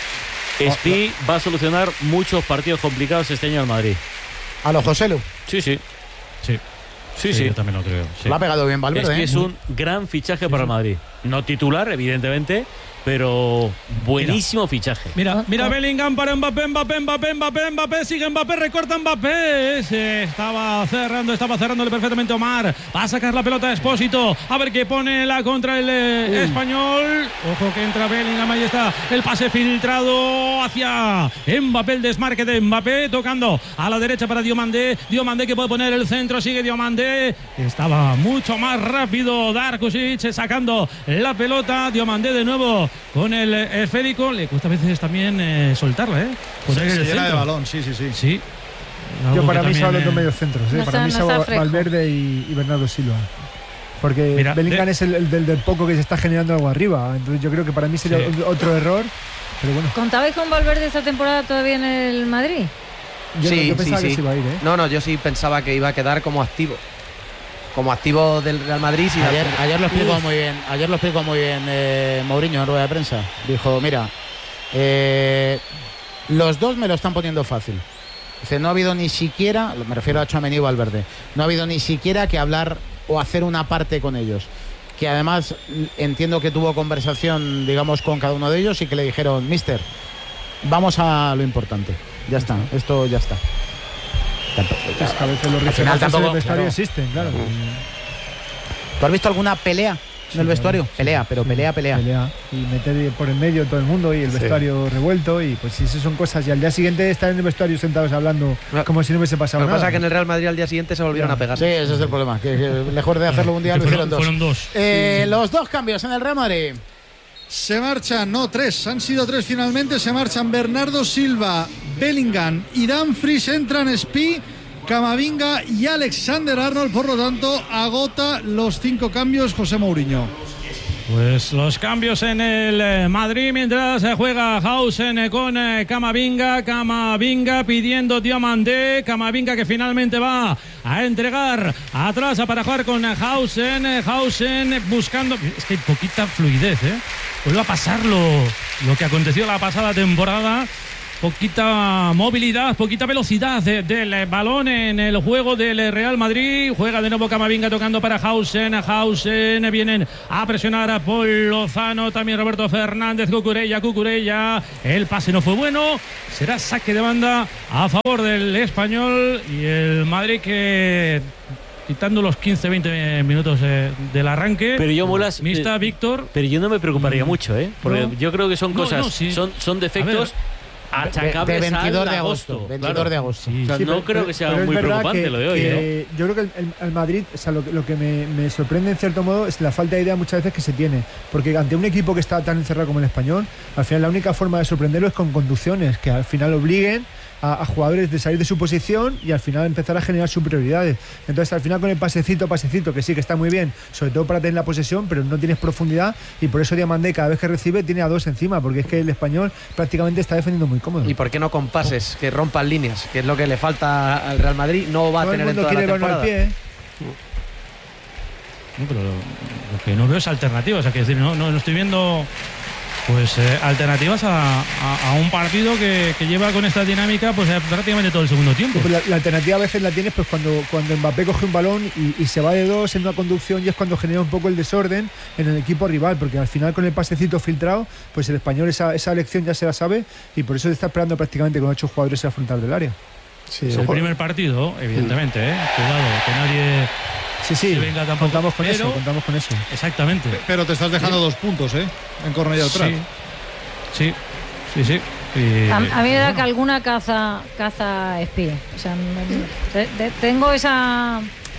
Espi va a solucionar muchos partidos complicados este año al Madrid. A los Joselu. Sí, sí. Sí. Sí, sí. Yo también lo creo. Sí. Lo ha pegado bien Valverde. Espi ¿eh? es un gran fichaje para el Madrid. No titular, evidentemente, pero buenísimo fichaje. Mira, mira Bellingham para Mbappé, Mbappé, Mbappé, Mbappé, Mbappé, sigue Mbappé, recorta Mbappé. Se estaba cerrando, estaba cerrándole perfectamente Omar. Va a sacar la pelota a Expósito. A ver qué pone la contra el eh, español. Ojo que entra Bellingham, ahí está. El pase filtrado hacia Mbappé, el desmarque de Mbappé, tocando a la derecha para Diomandé. Diomandé que puede poner el centro, sigue Diomandé. Estaba mucho más rápido Darkusic sacando la pelota. Diomandé de nuevo con el esférico. Le cuesta a veces también eh, soltarla, ¿eh? Poner Se el llena de centro. balón, sí, sí, sí. Sí. Yo Algo para que mí se también, hablan de eh, medios centros, ¿eh? no para está- mí no se está va fresco. Valverde y, y Bernardo Silva. Porque Mira, Bellingham de- es el, el del, del poco que se está generando algo arriba. Entonces yo creo que para mí sería Sí. otro error. Pero bueno, ¿Contabais con Valverde esta temporada todavía en el Madrid? yo, sí, yo pensaba sí, que sí. se iba a ir, ¿eh? No, no, yo sí pensaba que iba a quedar como activo. Como activo del Real Madrid. Y Ayer, la- ayer lo explicó Uf. muy bien. Ayer lo explicó muy bien eh, Mourinho en rueda de prensa. Dijo, mira, eh, los dos me lo están poniendo fácil. Dice, no ha habido ni siquiera, me refiero a Tchouaméni y Valverde, no ha habido ni siquiera que hablar o hacer una parte con ellos. Que además entiendo que tuvo conversación, digamos, con cada uno de ellos y que le dijeron, mister, vamos a lo importante. Ya está, esto ya está. Tampoco- Es que a veces los Al final referentes tampoco- del vestuario claro. existen, claro. ¿Tú has visto alguna pelea en el Sí, vestuario? claro, sí, pelea, pero sí, pelea, pelea. pelea. Y meter por el medio todo el mundo y el Sí. vestuario revuelto. Y pues esas son cosas. Y al día siguiente estar en el vestuario sentados hablando No. como si no hubiese Lo pasado que nada. pasa es que en el Real Madrid al día siguiente se volvieron Ya. a pegar. Sí, ese es el problema. Que, que lejos de hacerlo un día, que lo hicieron fueron, dos. fueron dos. Eh, Los dos cambios en el Real Madrid. Se marchan, no, tres, han sido tres finalmente. Se marchan Bernardo Silva, Bellingham y Dumfries. Entran Spi, Camavinga y Alexander Arnold. Por lo tanto, agota los cinco cambios José Mourinho. Pues los cambios en el Madrid mientras se juega Hausen con Camavinga. Camavinga pidiendo Diomandé. Camavinga que finalmente va a entregar atrás para jugar con Hausen. Hausen buscando. Es que hay poquita fluidez, ¿eh? Vuelve a pasar lo, lo que aconteció la pasada temporada. Poquita movilidad, poquita velocidad de, del balón en el juego del Real Madrid. Juega de nuevo Camavinga tocando para Hausen. Hausen vienen a presionar a Paul Lozano. También Roberto Fernández. Cucurella, Cucurella. El pase no fue bueno. Será saque de banda a favor del Español. Y el Madrid que, quitando los quince veinte minutos eh, del arranque. Pero yo molas. Mista, eh, Víctor. Pero yo no me preocuparía mm, mucho, ¿eh? Porque no, yo creo que son cosas. No, no, sí. son, son defectos. De, de veintidós de agosto, veintidós claro. de agosto. Sí, o sea, sí, no pero, creo que sea muy preocupante que, lo de hoy. Que ¿eh? Yo creo que el, el Madrid, o sea, lo, lo que me, me sorprende en cierto modo es la falta de idea muchas veces que se tiene. Porque ante un equipo que está tan encerrado como el Español, al final la única forma de sorprenderlo es con conducciones que al final obliguen a, a jugadores de salir de su posición y al final empezar a generar superioridades. Entonces al final con el pasecito, pasecito, que sí que está muy bien, sobre todo para tener la posesión, pero no tienes profundidad y por eso Diomandé cada vez que recibe tiene a dos encima, porque es que el Español prácticamente está defendiendo muy cómodo. ¿Y por qué no con pases que rompan líneas? Que es lo que le falta al Real Madrid, no va a tener en toda la temporada. Al pie, ¿eh? No, pero lo que no veo es alternativa, o sea, que decir, no, no, no estoy viendo pues eh, alternativas a, a, a un partido que, que lleva con esta dinámica pues eh, prácticamente todo el segundo tiempo. Pues la, la alternativa a veces la tienes pues cuando, cuando Mbappé coge un balón y, y se va de dos en una conducción, y es cuando genera un poco el desorden en el equipo rival, porque al final con el pasecito filtrado pues el Español esa, esa lección ya se la sabe y por eso se está esperando prácticamente con ocho jugadores a afrontar del área. Sí, el primer partido, evidentemente, ¿eh? Cuidado, que nadie... Sí, sí, venga, tampoco, contamos con pero, eso, contamos con eso. Exactamente. Pero te estás dejando sí. dos puntos, ¿eh? En Cornellà atrás. Sí, sí, sí. sí. Y, a, a mí me da bueno. que alguna caza caza espía. O sea, me, de, de, tengo esa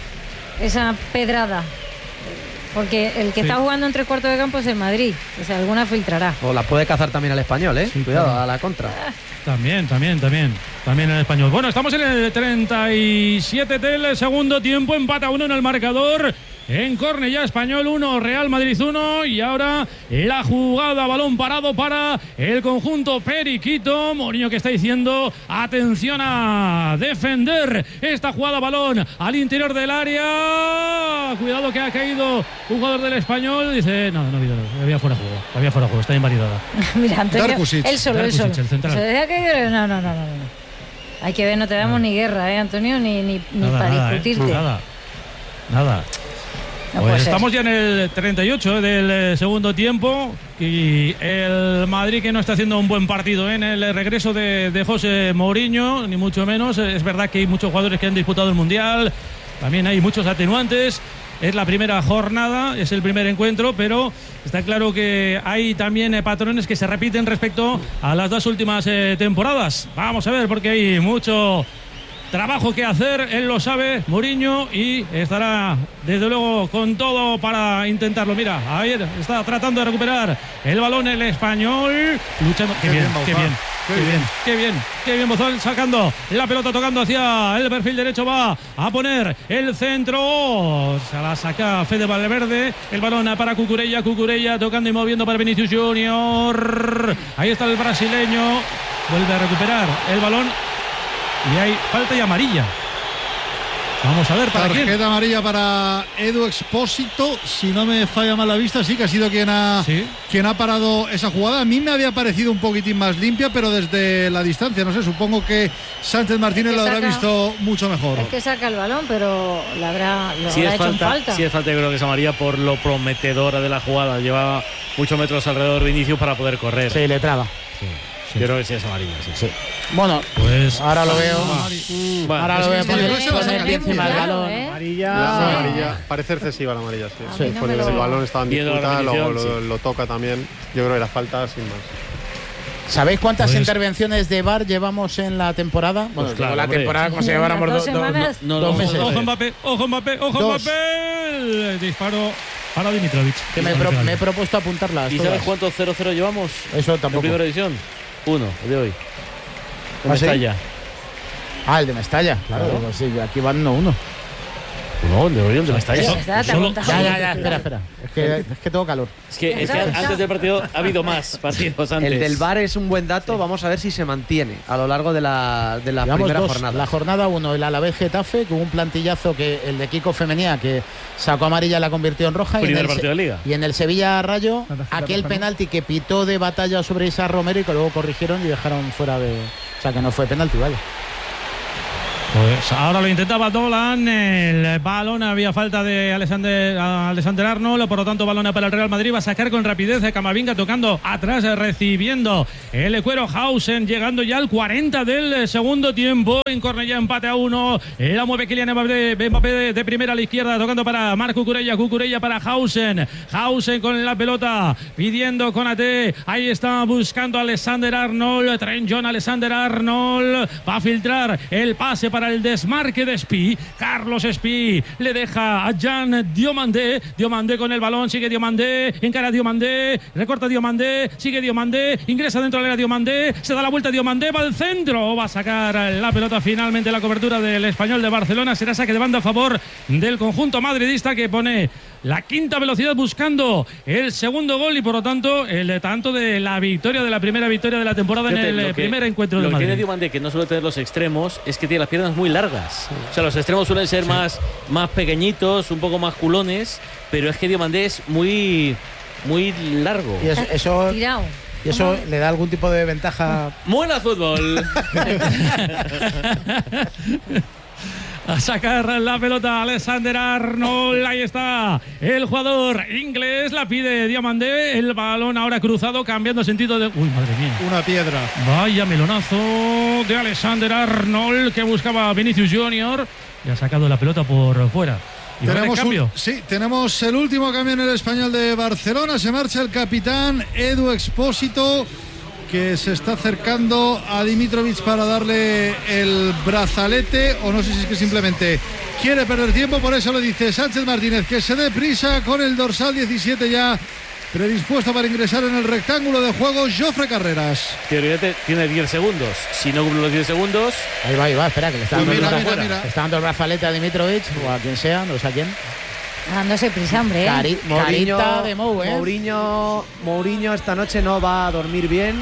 esa pedrada. Porque el que sí. está jugando en tres cuartos de campo es el Madrid. O sea, alguna filtrará. O la puede cazar también al Español, ¿eh? Sí, cuidado, claro. a la contra. También, también, también. También en el Español. Bueno, estamos en el treinta y siete del segundo tiempo. Empata uno en el marcador. En Cornellà, Español uno, Real Madrid uno. Y ahora la jugada, balón parado para el conjunto periquito. Mourinho que está diciendo atención a defender esta jugada, balón al interior del área. Cuidado que ha caído un jugador del Español. Dice, no, no ha habido, había fuera de juego. Había fuera de juego, está invalidada. Mira, Antonio, Darkusic. él solo, él solo. El central. ¿Se deja caído? No, no, no, no, no. Hay que ver, no te damos no. ni guerra, ¿eh, Antonio? Ni, ni, ni nada, para nada, discutirte. ¿eh? Nada, nada. No pues estamos ya en el treinta y ocho del segundo tiempo y el Madrid que no está haciendo un buen partido en el regreso de, de José Mourinho, ni mucho menos. Es verdad que hay muchos jugadores que han disputado el Mundial, también hay muchos atenuantes. Es la primera jornada, es el primer encuentro, pero está claro que hay también eh, patrones que se repiten respecto a las dos últimas eh, temporadas. Vamos a ver, porque hay mucho trabajo que hacer, él lo sabe, Mourinho, y estará desde luego con todo para intentarlo. Mira, ahí está tratando de recuperar el balón el Español, luchando. Qué, qué bien, bien qué bien. Qué bien, qué bien, qué bien Bozón sacando la pelota, tocando hacia el perfil derecho, va a poner el centro, se la saca Fede Valverde, el balón para Cucurella, Cucurella tocando y moviendo para Vinicius Junior, ahí está el brasileño, vuelve a recuperar el balón y hay falta y amarilla. Vamos a ver para tarjeta quién. amarilla para Edu Expósito, si no me falla mal la vista, sí que ha sido quien ha, ¿sí? quien ha parado esa jugada. A mí me había parecido un poquitín más limpia, pero desde la distancia, no sé, supongo que Sánchez Martínez lo habrá visto mucho mejor. Es que saca el balón, pero la habrá, lo sí habrá es hecho falta, en falta. Sí es falta, yo creo que es amarilla por lo prometedora de la jugada. Lleva muchos metros alrededor de Vinicius para poder correr. Sí, le traba. Sí. Sí. Yo creo que sí es amarilla, sí. sí. Bueno, pues ahora lo veo. Mm, bueno, ahora lo veo poner, poner encima del balón. ¿eh? Amarilla. La amarilla. Parece excesiva la amarilla, sí. sí. No el, lo... el balón estaba en disputa, luego lo, sí. lo toca también. Yo creo que la falta sin más. ¿Sabéis cuántas pues... intervenciones de V A R llevamos en la temporada? Bueno, pues claro, la hombre. temporada como si lleváramos dos do, semanas. do, no, dos no, meses. ojo, Ojo Mbappé, ojo Mbappé, ojo dos. Mbappé. Disparo para Dimitrovic. Que me, pro, me he propuesto apuntarlas. ¿Y todas. sabes cuántos cero cero llevamos? Eso tampoco. ¿En primera división? Uno, el de hoy. ¿Ah, Mestalla. Ah, el de Mestalla, claro. claro. Sí, aquí van uno uno. No, de Oriol de Mestalla. Eso está, te ha Ya, contado. ya, ya, espera, espera. Es que, es que tengo calor. Es que, es que antes del partido ha habido más partidos antes. El del V A R es un buen dato. Vamos a ver si se mantiene a lo largo de la, de la Llevamos primera dos, jornada. La jornada uno, el Alavés Getafe, con un plantillazo que el de Kiko Femenía, que sacó amarilla, la convirtió en roja. Primer y en el, partido de Liga. Y en el Sevilla Rayo, La tarjeta aquel roja, ¿no? penalti que pitó de batalla sobre Isa Romero y que luego corrigieron y dejaron fuera de. O sea, que no fue penalti, vale. Pues ahora lo intentaba Dolan, el balón, había falta de Alexander, Alexander Arnold, por lo tanto balón para el Real Madrid, va a sacar con rapidez de Camavinga tocando atrás, recibiendo el cuero Hausen, llegando ya al cuarenta del segundo tiempo, en Cornellá empate a uno, la mueve Kylian Mbappé, Mbappé de, de primera a la izquierda, tocando para Marc Cucurella, Cucurella para Hausen, Hausen con la pelota, pidiendo con A T, ahí está buscando a Alexander Arnold, Trent John Alexander Arnold, va a filtrar el pase para el desmarque de Spi, Carlos Spi le deja a Jan Diomandé, Diomandé con el balón, sigue Diomandé, encara Diomandé, recorta Diomandé, sigue Diomandé, ingresa dentro de la Diomandé, se da la vuelta Diomandé, va al centro, va a sacar la pelota finalmente, la cobertura del Español de Barcelona, será saque de banda a favor del conjunto madridista que pone la quinta velocidad buscando el segundo gol y por lo tanto el tanto de la victoria, de la primera victoria de la temporada. Fíjate, en el que, primer encuentro de Madrid. Lo que tiene Diomandé, que no suele tener los extremos, es que tiene las piernas muy largas. Sí. O sea, los extremos suelen ser sí. más, más pequeñitos, un poco más culones, pero es que Diomandé es muy, muy largo. Y eso, eso tirado. ¿Y eso le da algún tipo de ventaja? ¡Buena fútbol! A sacar la pelota Alexander Arnold, ahí está el jugador inglés, la pide Diomandé, el balón ahora cruzado, cambiando sentido de... Uy, madre mía. Una piedra. Vaya melonazo de Alexander Arnold que buscaba a Vinicius Junior y ha sacado la pelota por fuera. ¿Y tenemos cambio? Un, sí, tenemos el último cambio en el Español de Barcelona, se marcha el capitán Edu Expósito, que se está acercando a Dimitrovic para darle el brazalete, o no sé si es que simplemente quiere perder tiempo, por eso le dice Sánchez Martínez que se dé prisa con el dorsal diecisiete ya predispuesto para ingresar en el rectángulo de juego, Jofre Carreras. Teóricamente tiene diez segundos, si no cumple los diez segundos... Ahí va, ahí va, espera, que le está dando, pues mira, el, mira, mira. Le está dando el brazalete a Dimitrovic o a quien sea, no sé a quién. Dándose prisa, hombre. ¿eh? Cari Mourinho, carita de Mou, ¿eh? Mourinho, Mourinho esta noche no va a dormir bien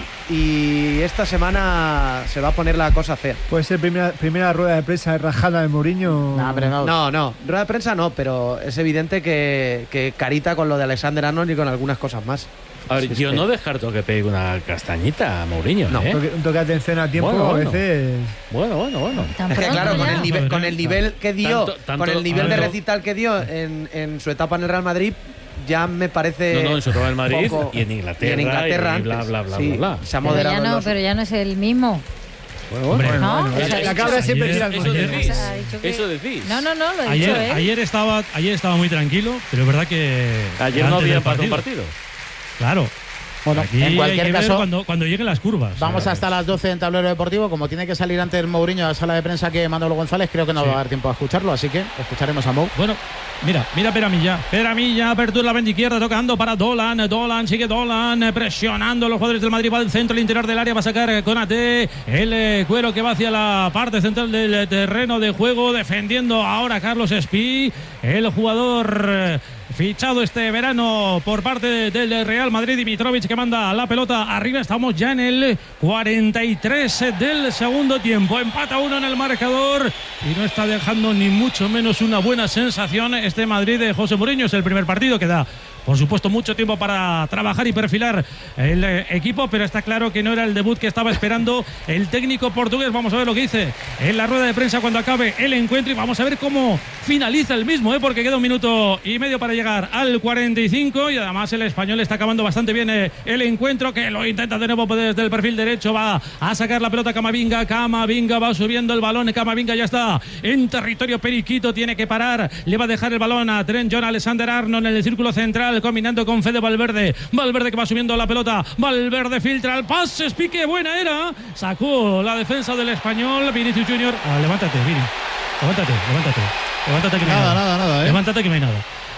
y esta semana se va a poner la cosa fea. Puede ser primera, primera rueda de prensa rajada de Mourinho. No, pero no. no, no, rueda de prensa no, pero es evidente que, que carita con lo de Alexander Arnold y con algunas cosas más. A ver, yo no descarto que pegue una castañita a Mourinho. No, ¿eh? un toque de atención a tiempo bueno, bueno. a veces. Bueno, bueno, bueno. Es que claro, con el nivel, con el nivel que dio, tanto, tanto, con el nivel de tanto, recital que dio en, en su etapa en el Real Madrid, ya me parece. No, no, en su etapa en Madrid poco, y en Inglaterra. Y en Inglaterra y bla, bla, bla, sí, bla, bla. Se ha pero moderado. ya no, los... pero ya no es el mismo. Bueno, bueno, Hombre, ¿no? bueno, O sea, la, la cabra siempre tira el eso moño. decís. O sea, ha dicho que- Eso decís. No, no, no, lo he Ayer, dicho, ¿eh? ayer, estaba, ayer estaba muy tranquilo, pero es verdad que... Ayer no antes había del empatado un partido. Claro. Bueno, Aquí en cualquier hay que ver caso, cuando, cuando lleguen las curvas. vamos hasta las doce en Tablero Deportivo. Como tiene que salir antes Mourinho a la sala de prensa que Manolo González, creo que no Sí. va a dar tiempo a escucharlo, así que escucharemos a Mou. Bueno, mira, mira Peramilla. Peramilla, apertura la banda izquierda, tocando para Dolan. Dolan, sigue Dolan, presionando a los jugadores del Madrid. Va al centro, al interior del área, va a sacar con A T. El eh, cuero que va hacia la parte central del terreno de juego, defendiendo ahora Carlos Spi, el jugador eh, fichado este verano por parte del Real Madrid. Dimitrovic que manda la pelota arriba. Estamos ya en el cuarenta y tres del segundo tiempo. Empata uno en el marcador y no está dejando ni mucho menos una buena sensación este Madrid de José Mourinho. Es el primer partido que da, por supuesto, mucho tiempo para trabajar y perfilar el eh, equipo, pero está claro que no era el debut que estaba esperando el técnico portugués. Vamos a ver lo que dice en la rueda de prensa cuando acabe el encuentro y vamos a ver cómo finaliza el mismo, ¿eh? Porque queda un minuto y medio para llegar al cuarenta y cinco y además el español está acabando bastante bien eh, el encuentro, que lo intenta de nuevo desde el perfil derecho, va a sacar la pelota Camavinga, Camavinga va subiendo el balón, Camavinga ya está en territorio periquito, tiene que parar, le va a dejar el balón a Trent John Alexander Arnold en el círculo central, combinando con Fede Valverde. Valverde que va subiendo la pelota. Valverde filtra el pase. Pique, buena era. Sacó la defensa del español. Vinicius Junior. Ah, levántate, Vini. Levántate, levántate. Levántate que no hay Nada, nada. nada, nada, ¿eh? Levántate que no hay nada.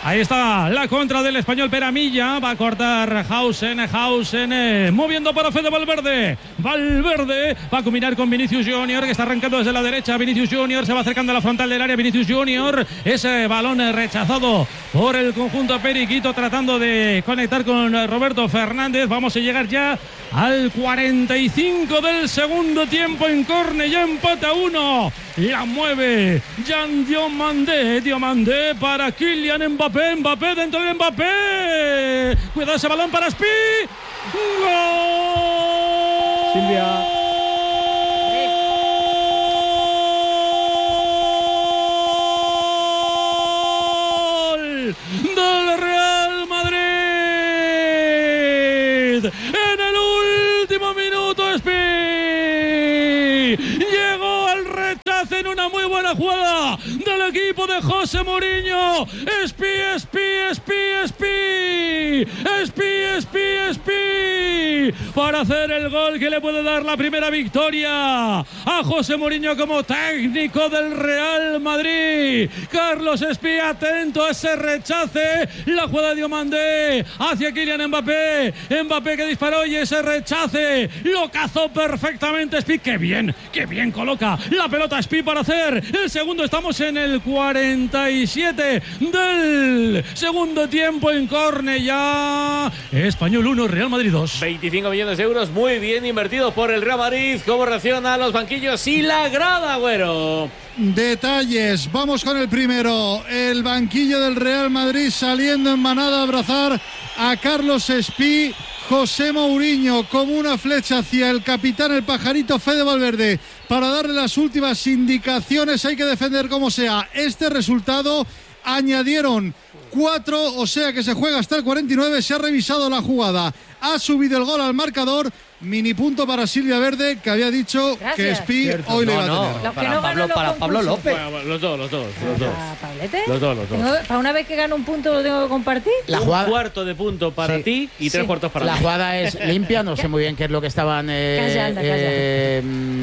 Ahí está la contra del español Peramilla. Va a cortar Hausen. Hausen eh, moviendo para Fede Valverde. Valverde va a combinar con Vinicius Junior, que está arrancando desde la derecha. Vinicius Junior se va acercando a la frontal del área. Vinicius Junior. Ese balón rechazado por el conjunto periquito, tratando de conectar con Roberto Fernández. Vamos a llegar ya al cuarenta y cinco del segundo tiempo en córner. Ya empata uno. La mueve Jan Diomandé. Diomandé para Kylian Mbappé. Mbappé dentro de Mbappé. Cuidado ese balón para Spi. ¡Gol! Silvia. Del Real Madrid. En el último minuto, Spi llegó al rechace en una muy buena jugada del equipo de José Mourinho. Spi, Spi, Spi, Spi, Spi, Spi, Spi, para hacer el gol que le puede dar la primera victoria a José Mourinho como técnico del Real Madrid. Carlos Spi, atento a ese rechace. La jugada de Diomandé hacia Kylian Mbappé. Mbappé que disparó y ese rechace lo cazó perfectamente Spi. Qué bien, qué bien coloca la pelota Spi para hacer el segundo. Estamos en el cuarenta y siete del segundo tiempo en córner. Ya Español uno, Real Madrid dos. veinticinco millones de euros muy bien invertidos por el Real Madrid. ¿Cómo reacciona los banquillos y la grada, güero? Detalles, vamos con el primero. El banquillo del Real Madrid saliendo en manada a abrazar a Carlos Spi. José Mourinho como una flecha hacia el capitán, el pajarito Fede Valverde, para darle las últimas indicaciones. Hay que defender como sea este resultado. Añadieron cuatro, o sea que se juega hasta el cuarenta y nueve. Se ha revisado la jugada, ha subido el gol al marcador. Mini punto para Silvia Verde, que había dicho Gracias. que Spi Cierto. hoy no, le va no, a tener. Los para, no Pablo, para Pablo López. Bueno, los dos, los dos, los dos. ¿Pablete? Los dos, los dos. ¿Para una vez que gano un punto lo tengo que compartir? La jugada, un cuarto de punto para sí. ti y tres sí. cuartos para la mí. La jugada es limpia, no sé muy bien qué es lo que estaban eh, calla, anda, calla. Eh,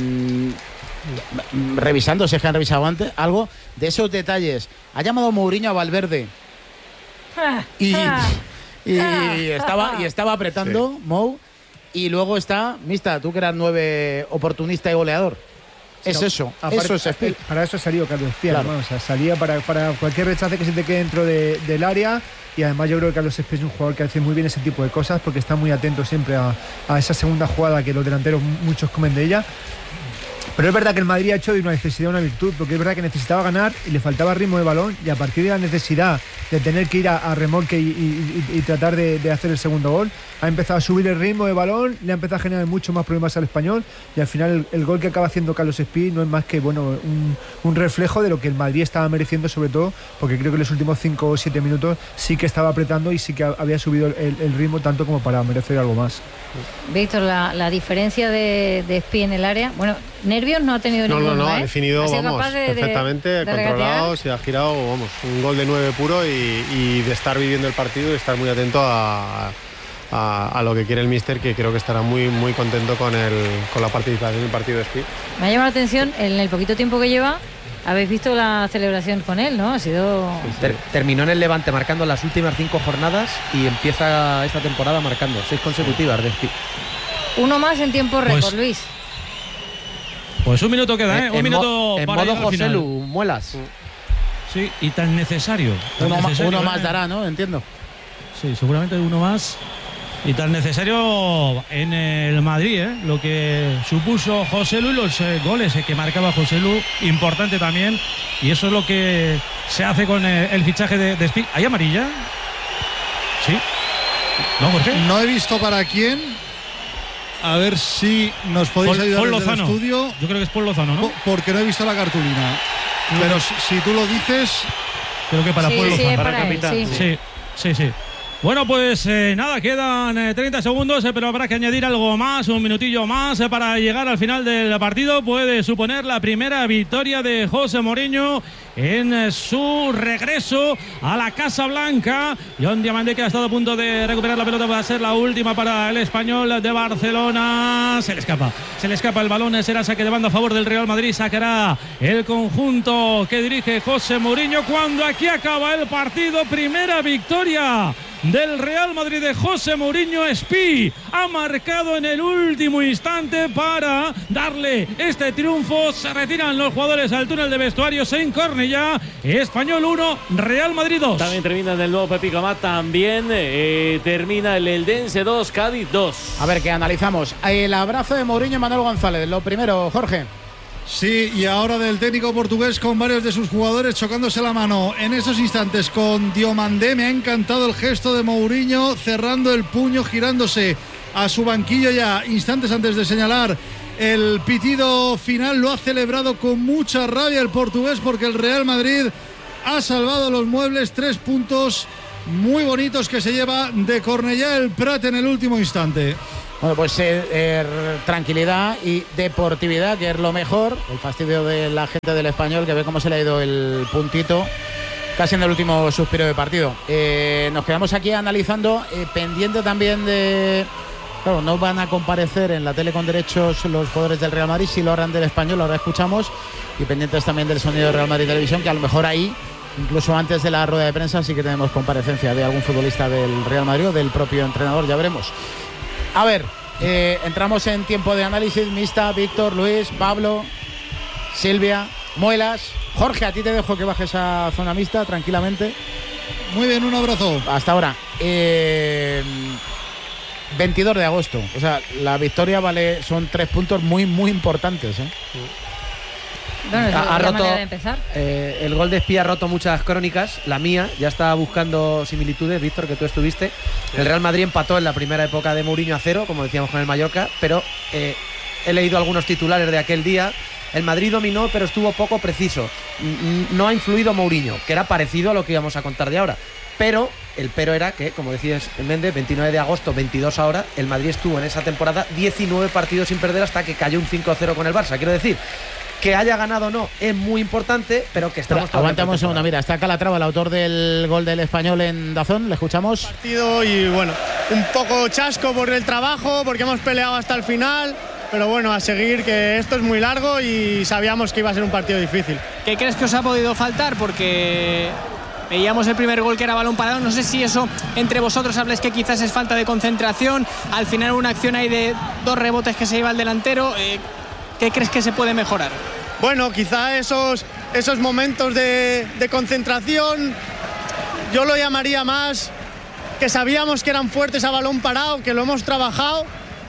mm, revisando, si es que han revisado antes algo de esos detalles. Ha llamado Mourinho a Valverde ah, y, ah, y, ah, y estaba y estaba apretando sí. Mou. Y luego está, Mista, tú que eras nueve oportunista y goleador. Es no, eso, aparte, eso es Spi. Para eso salió Carlos Spi, claro. O sea, salía para, para cualquier rechace que se te quede dentro de, del área. Y además yo creo que Carlos Spi es un jugador que hace muy bien ese tipo de cosas, porque está muy atento siempre a, a esa segunda jugada que los delanteros muchos comen de ella. Pero es verdad que el Madrid ha hecho de una necesidad una virtud, porque es verdad que necesitaba ganar y le faltaba ritmo de balón, y a partir de la necesidad de tener que ir a, a remolque y, y, y, y tratar de, de hacer el segundo gol, ha empezado a subir el ritmo de balón, le ha empezado a generar mucho más problemas al español, y al final el, el gol que acaba haciendo Carlos Spi no es más que bueno un, un reflejo de lo que el Madrid estaba mereciendo, sobre todo porque creo que en los últimos cinco o siete minutos sí que estaba apretando y sí que había subido el, el ritmo tanto como para merecer algo más. Víctor, la, la diferencia de, de Spi en el área, bueno, nervios no ha tenido no, ninguno. No, no, ¿eh? ha definido, vamos, de, perfectamente, de, de controlado, se ha girado, vamos, un gol de nueve puro y, y de estar viviendo el partido y estar muy atento a, a, a lo que quiere el míster, que creo que estará muy muy contento con, el, con la participación en el partido de Spi. Me ha llamado la atención, en el poquito tiempo que lleva, habéis visto la celebración con él, ¿no? Ha sido... Ter terminó en el Levante marcando las últimas cinco jornadas y empieza esta temporada marcando seis consecutivas de Spi. Uno más en tiempo récord, pues, Luis. Pues un minuto queda, ¿eh? En, un en minuto en para modo ir al José final. Lu, muelas. Sí, y tan necesario. Tan uno, necesario uno ¿eh? más dará, ¿no? Entiendo. Sí, seguramente uno más. Y tan necesario en el Madrid, ¿eh? Lo que supuso José Lu y los eh, goles eh, que marcaba José Lu, importante también. Y eso es lo que se hace con eh, el fichaje de, de Spi. ¿Hay amarilla? Sí. ¿No, Jorge? No he visto para quién. A ver si nos podéis Paul, ayudar Paul desde el estudio. Yo creo que es Paul Lozano, ¿no? Porque no he visto la cartulina. Pero si, si tú lo dices... Creo que para sí, Paul sí, Lozano. para, para capitán. Sí, sí, sí. sí. Bueno, pues eh, nada, quedan eh, treinta segundos, eh, pero habrá que añadir algo más, un minutillo más eh, para llegar al final del partido. Puede suponer la primera victoria de José Mourinho en eh, su regreso a la Casa Blanca. John Diamandé, que ha estado a punto de recuperar la pelota, va a ser la última para el Español de Barcelona. Se le escapa, se le escapa el balón, será saque de banda a favor del Real Madrid. Sacará el conjunto que dirige José Mourinho cuando aquí acaba el partido. Primera victoria del Real Madrid de José Mourinho. Espi ha marcado en el último instante para darle este triunfo. Se retiran los jugadores al túnel de vestuarios en Cornellá. Español uno, Real Madrid dos. También termina en el nuevo Pepico Amat. También eh, termina el Eldense dos, Cádiz dos. A ver, ¿qué analizamos? El abrazo de Mourinho y Manuel González. Lo primero, Jorge. Sí, y ahora del técnico portugués con varios de sus jugadores chocándose la mano en estos instantes con Diomandé. Me ha encantado el gesto de Mourinho, cerrando el puño, girándose a su banquillo ya instantes antes de señalar el pitido final. Lo ha celebrado con mucha rabia el portugués porque el Real Madrid ha salvado los muebles. Tres puntos muy bonitos que se lleva de Cornellá el Prat en el último instante. Bueno, pues eh, eh, tranquilidad y deportividad, que es lo mejor. El fastidio de la gente del Español, que ve cómo se le ha ido el puntito casi en el último suspiro de partido. Eh, nos quedamos aquí analizando, eh, pendiente también de... Claro, no van a comparecer en la tele con derechos los jugadores del Real Madrid, si lo harán del Español, ahora escuchamos. Y pendientes también del sonido de Real Madrid Televisión, que a lo mejor ahí, incluso antes de la rueda de prensa, sí que tenemos comparecencia de algún futbolista del Real Madrid o del propio entrenador, ya veremos. A ver, eh, entramos en tiempo de análisis. Mista, Víctor, Luis, Pablo, Silvia, Muelas. Jorge, a ti te dejo que bajes a zona mixta tranquilamente. Muy bien, un abrazo. Hasta ahora. Eh, veintidós de agosto. O sea, la victoria vale, son tres puntos muy, muy importantes, ¿eh? Bueno, es ha, ha roto, manera de empezar. Eh, el gol de Espi ha roto muchas crónicas. La mía ya estaba buscando similitudes, Víctor, que tú estuviste. El Real Madrid empató en la primera época de Mourinho a cero, como decíamos con el Mallorca, pero eh, he leído algunos titulares de aquel día. El Madrid dominó, pero estuvo poco preciso. No ha influido Mourinho, que era parecido a lo que íbamos a contar de ahora. Pero el pero era que, como decías, Méndez, veintinueve de agosto, veintidós ahora, el Madrid estuvo en esa temporada diecinueve partidos sin perder hasta que cayó un cinco cero con el Barça. Quiero decir, que haya ganado o no es muy importante, pero que estamos... Pero aguantamos un segundo, mira, está Calatrava, el autor del gol del Español en Dazón, le escuchamos. Partido y bueno, un poco chasco por el trabajo, porque hemos peleado hasta el final, pero bueno, a seguir, que esto es muy largo y sabíamos que iba a ser un partido difícil. ¿Qué crees que os ha podido faltar? Porque veíamos el primer gol que era balón parado, no sé si eso entre vosotros habláis que quizás es falta de concentración, al final una acción ahí de dos rebotes que se lleva el delantero, eh, ¿qué crees que se puede mejorar? Bueno, quizá esos, esos momentos de, de concentración, yo lo llamaría más que sabíamos que eran fuertes a balón parado, que lo hemos trabajado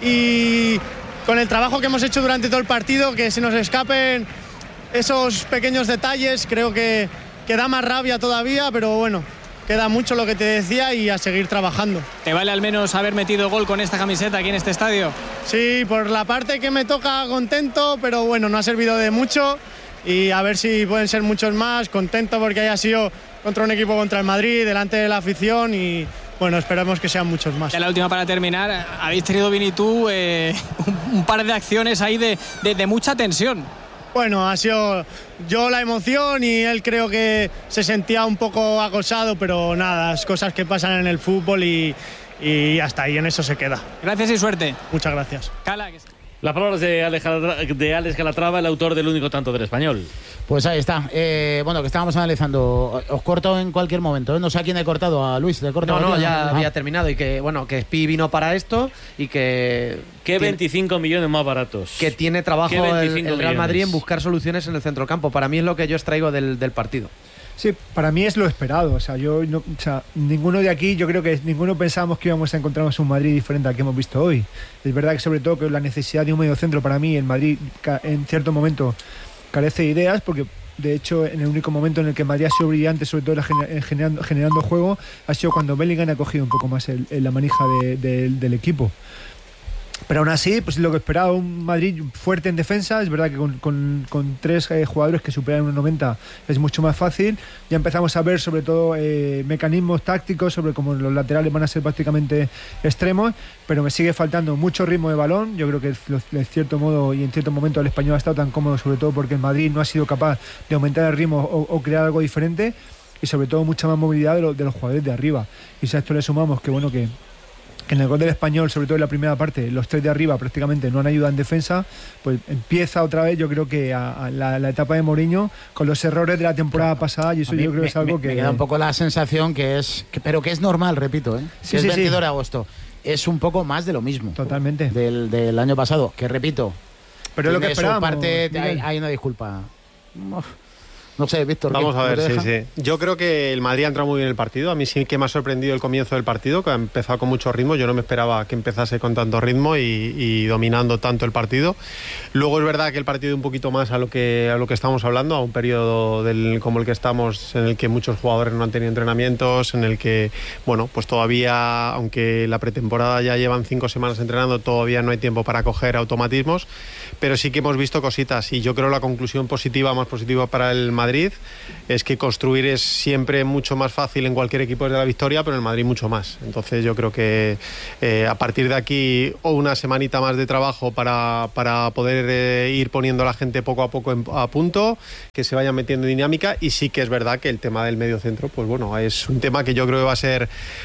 y con el trabajo que hemos hecho durante todo el partido, que se nos escapen esos pequeños detalles, creo que, que da más rabia todavía, pero bueno, queda mucho lo que te decía y a seguir trabajando. ¿Te vale al menos haber metido gol con esta camiseta aquí en este estadio? Sí, por la parte que me toca contento, pero bueno, no ha servido de mucho y a ver si pueden ser muchos más. Contento porque haya sido contra un equipo contra el Madrid, delante de la afición y bueno, esperamos que sean muchos más. Ya la última para terminar, habéis tenido Vini y tú eh, un, un par de acciones ahí de, de, de mucha tensión. Bueno, ha sido yo la emoción y él creo que se sentía un poco acosado, pero nada, las cosas que pasan en el fútbol y, y hasta ahí en eso se queda. Gracias y suerte. Muchas gracias. Cala, que... Las palabras de Alex, de Alex Calatrava, el autor del único tanto del Español. Pues ahí está. Eh, bueno, que estábamos analizando. Os corto en cualquier momento. ¿eh? No sé a quién he cortado. A Luis. ¿Le corto? No, no, ya ah. había terminado. Y que, bueno, que Spi vino para esto y que... Que veinticinco millones más baratos. Que tiene trabajo el, el Real Madrid en buscar soluciones en el centrocampo. Para mí es lo que yo extraigo del, del partido. Sí, para mí es lo esperado. O sea, yo no, o sea, ninguno de aquí, yo creo que ninguno pensábamos que íbamos a encontrarnos un Madrid diferente al que hemos visto hoy. Es verdad que sobre todo que la necesidad de un mediocentro para mí, el Madrid en cierto momento carece de ideas, porque de hecho en el único momento en el que Madrid ha sido brillante, sobre todo generando, generando juego, ha sido cuando Bellingham ha cogido un poco más el, el, la manija de, de, del equipo. Pero aún así, pues lo que esperaba, un Madrid fuerte en defensa. Es verdad que con, con, con tres eh, jugadores que superan uno noventa es mucho más fácil. Ya empezamos a ver sobre todo eh, mecanismos tácticos, sobre cómo los laterales van a ser prácticamente extremos, pero me sigue faltando mucho ritmo de balón. Yo creo que en cierto modo y en cierto momento el español ha estado tan cómodo, sobre todo porque el Madrid no ha sido capaz de aumentar el ritmo o, o crear algo diferente, y sobre todo mucha más movilidad de, lo, de los jugadores de arriba. Y si a esto le sumamos que bueno que en el gol del Español, sobre todo en la primera parte, los tres de arriba prácticamente no han ayudado en defensa, pues empieza otra vez, yo creo que a, a la, la etapa de Mourinho con los errores de la temporada pasada, y eso yo creo que es algo me, que... Me queda un poco la sensación que es... Que, pero que es normal, repito, ¿eh? Sí, que es sí, veintidós sí. de agosto. Es un poco más de lo mismo. Totalmente. Del, del año pasado, que repito... Pero es lo que esperábamos. Parte, hay, hay una disculpa. Uf. No sé, Víctor. Vamos a ver, sí, deja? sí. Yo creo que el Madrid ha entrado muy bien en el partido. A mí sí que me ha sorprendido el comienzo del partido, que ha empezado con mucho ritmo. Yo no me esperaba que empezase con tanto ritmo y, y dominando tanto el partido. Luego es verdad que el partido un poquito más a lo que a lo que estamos hablando, a un periodo del, como el que estamos, en el que muchos jugadores no han tenido entrenamientos, en el que, bueno, pues todavía, aunque la pretemporada ya llevan cinco semanas entrenando, todavía no hay tiempo para coger automatismos, pero sí que hemos visto cositas, y yo creo la conclusión positiva, más positiva para el Madrid, es que construir es siempre mucho más fácil en cualquier equipo de la victoria, pero en el Madrid mucho más. Entonces yo creo que eh, a partir de aquí, o una semanita más de trabajo para, para poder eh, ir poniendo a la gente poco a poco en, a punto, que se vayan metiendo en dinámica. Y sí que es verdad que el tema del medio centro, pues bueno, es un tema que yo creo que va a ser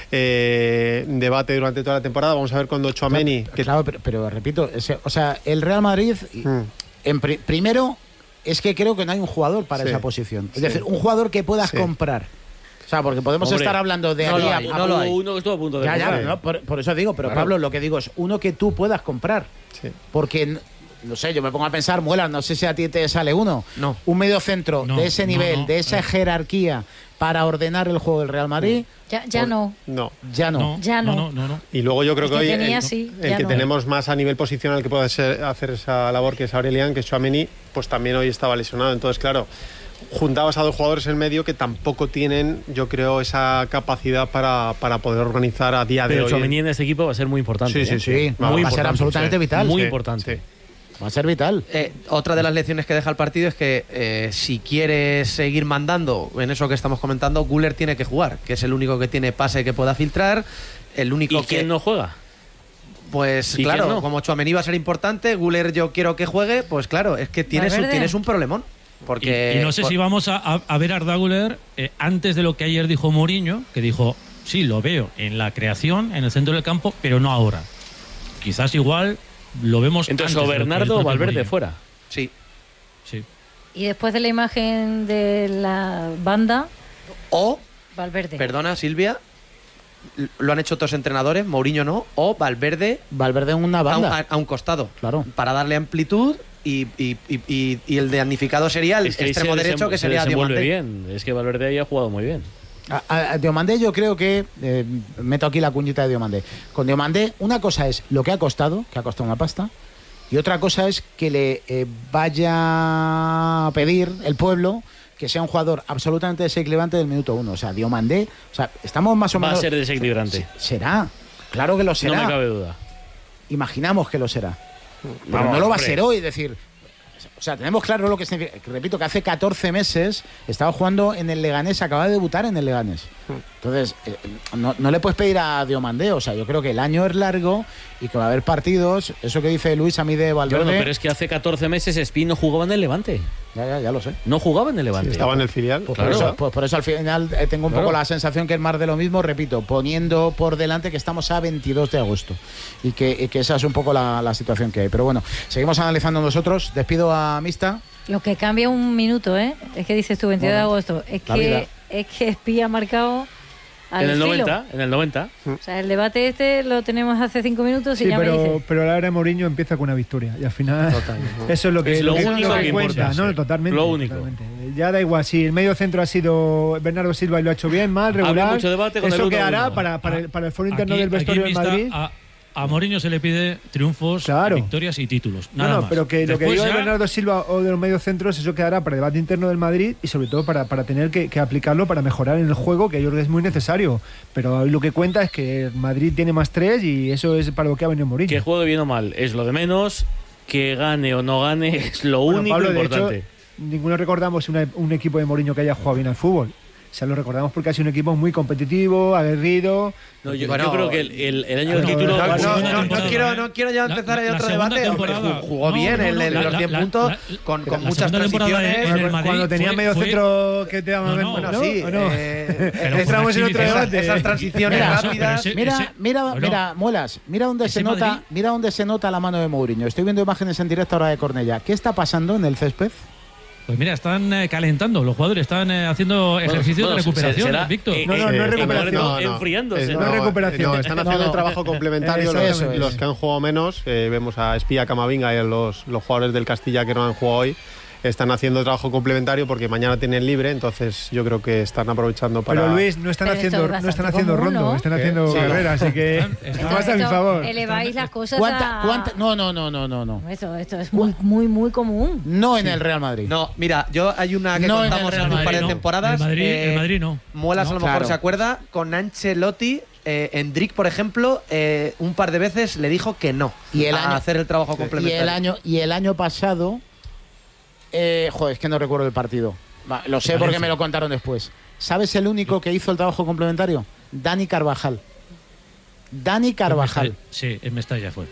eh, debate durante toda la temporada. Vamos a ver cuando Tchouaméni... Claro, que... claro pero, pero repito, ese, o sea, el Real Madrid, mm. en pri primero... Es que creo que no hay un jugador para sí, esa posición. Es sí. decir, un jugador que puedas sí. comprar. O sea, porque podemos Hombre, estar hablando de... No, aquí lo a, hay, a, no lo hay. Uno que estuvo a punto de ya, comprar. Ya, no, por, por eso digo, pero claro. Pablo, lo que digo es uno que tú puedas comprar. Sí. Porque, no sé, yo me pongo a pensar, Muela, no sé si a ti te sale uno. No. Un medio centro no, de ese nivel, no, no, de esa no. jerarquía para ordenar el juego del Real Madrid... Ya, ya por, no. No. Ya no. no. Ya no. No, no, no. Y luego yo creo el que, que hoy tenía, el, sí, el que no. tenemos más a nivel posicional que puede ser, hacer esa labor, que es Aurelian, que es Tchouaméni, pues también hoy estaba lesionado. Entonces, claro, juntabas a dos jugadores en medio que tampoco tienen, yo creo, esa capacidad para, para poder organizar a día Pero de hoy. Pero Tchouaméni en este equipo va a ser muy importante. Sí, ¿eh? sí, sí. Va, muy va a ser absolutamente sí. vital. Muy sí, importante. Sí. Va a ser vital. Eh, otra de las lecciones que deja el partido es que eh, si quieres seguir mandando en eso que estamos comentando, Güler tiene que jugar, que es el único que tiene pase que pueda filtrar, el único ¿Y que... quién no juega? Pues ¿Y claro, no? como Tchouaméni va a ser importante, Güler yo quiero que juegue, pues claro, es que tienes, un, tienes un problemón. Porque, y, y no sé por... si vamos a, a, a ver a Arda Güler eh, antes de lo que ayer dijo Mourinho, que dijo, sí, lo veo en la creación, en el centro del campo, pero no ahora. Quizás igual... Lo vemos. Entonces, o Bernardo o Valverde fuera. Sí. Sí. Y después de la imagen de la banda. O. Valverde. Perdona, Silvia. Lo han hecho otros entrenadores, Mourinho no. O Valverde. Valverde en una banda. A un, a, a un costado. Claro. Para darle amplitud. Y, y, y, y, y el damnificado sería el es que extremo derecho, que sería Diomandé. bien. Es que Valverde ahí ha jugado muy bien. A, a Diomandé yo creo que eh, meto aquí la cuñita de Diomandé. Con Diomandé una cosa es lo que ha costado, que ha costado una pasta, y otra cosa es que le eh, vaya a pedir el pueblo que sea un jugador absolutamente desequilibrante del minuto uno. O sea, Diomandé, o sea, estamos más o menos... Va a ser desequilibrante. Será, claro que lo será. No me cabe duda. Imaginamos que lo será. Pero Vamos, no lo va hombre. a ser hoy, es decir... O sea, tenemos claro lo que significa. Repito que hace catorce meses estaba jugando en el Leganés, acaba de debutar en el Leganés. Entonces, eh, no, no le puedes pedir a Diomandé. O sea, yo creo que el año es largo y que va a haber partidos. Eso que dice Luis a mí de Valverde. Yo no, pero es que hace catorce meses Espín no jugaba en el Levante. Ya, ya, ya lo sé. No jugaba en el Levante. Sí, estaba en el filial. Pues, claro. por, eso, pues por eso al final eh, tengo un claro. poco la sensación que es más de lo mismo, repito, poniendo por delante que estamos a veintidós de agosto y que, y que esa es un poco la, la situación que hay. Pero bueno, seguimos analizando nosotros. Despido a Mista. Lo que cambia un minuto, ¿eh? Es que dices tú veintidós de agosto. Es que, es que Espí ha marcado al en el estilo. noventa, en el noventa. O sea, el debate este lo tenemos hace cinco minutos y sí, ya pero, me dices. pero la era de Mourinho empieza con una victoria y al final Total. eso es lo que, es lo lo que, único lo que que cuenta, importa, no, sí. totalmente, Lo único. totalmente. Ya da igual si el medio centro ha sido Bernardo Silva y lo ha hecho bien, mal, regular. Había mucho debate con eso el uno quedará uno. para, para, el, para el foro interno Aquí- del vestuario aquí del Mista Madrid. Ha, a Mourinho se le pide triunfos, claro. victorias y títulos. Nada no, no, más. pero que Después lo que digo ya... de Bernardo Silva o de los mediocentros, eso quedará para el debate interno del Madrid y sobre todo para, para tener que, que aplicarlo para mejorar en el juego, que yo creo que es muy necesario. Pero lo que cuenta es que Madrid tiene más tres y eso es para lo que ha venido Mourinho. Que juegue bien o mal es lo de menos, que gane o no gane es lo bueno, único Pablo, importante. De hecho, ninguno recordamos una, un equipo de Mourinho que haya jugado bien al fútbol. O sea, lo recordamos porque ha sido un equipo muy competitivo, aguerrido. No, yo, bueno, yo creo que el, el, el año del no, título. No, no, no, no, no quiero, no quiero ya empezar ahí otro debate. Hombre, jugó no, bien no, en no, el, la, los diez la, puntos la, con, con la muchas transiciones. en el Madrid cuando tenía fue, medio fue, centro que te daban. No, no, bueno, ¿no? sí. ¿O no? Eh, Pero entramos en otro esas, debate. esas transiciones Mira, rápidas. ese- Mira, ese- mira, bueno, mira, Muelas, mira dónde ese se nota, Madrid- mira dónde se nota la mano de Mourinho. Estoy viendo imágenes en directo ahora de Cornellá. ¿Qué está pasando en el césped? Pues mira, están eh, calentando, los jugadores están eh, haciendo ejercicio bueno, de recuperación, será, Víctor. eh, No, no, no es eh, recuperación. no, no. enfriándose. Eh, no es recuperación. No, están haciendo No, no. el trabajo complementario Eso, los, eso es. los que han jugado menos. Eh, vemos a Espía, Camavinga y a los, los jugadores del Castilla que no han jugado hoy. Están haciendo trabajo complementario porque mañana tienen libre, entonces yo creo que están aprovechando para... Pero Luis, no están Pero esto haciendo, es no están bastante haciendo común, rondo, ¿no? están ¿Qué? haciendo Sí. carrera, así que Están- esto están- pasa a mi Esto, favor. Eleváis las cosas ¿Cuánta, a... cuánta? No, no, no, no, no, no. Esto, esto es muy, muy, muy común. No en el Real Madrid. No, mira, yo hay una que No, en contamos el hace Real un par de Madrid no. temporadas. El Madrid, eh, el Madrid no. Muelas No, a lo mejor claro. se acuerda, con Ancelotti, eh, Endrick, por ejemplo, eh, un par de veces le dijo que no Y el a año- hacer el trabajo Y complementario. el año, y el año pasado, eh, joder, es que no recuerdo el partido. Va, lo sé porque Valencia. me lo contaron después. ¿Sabes el único que hizo el trabajo complementario? Dani Carvajal. Dani Carvajal. Sí, en Mestalla fue.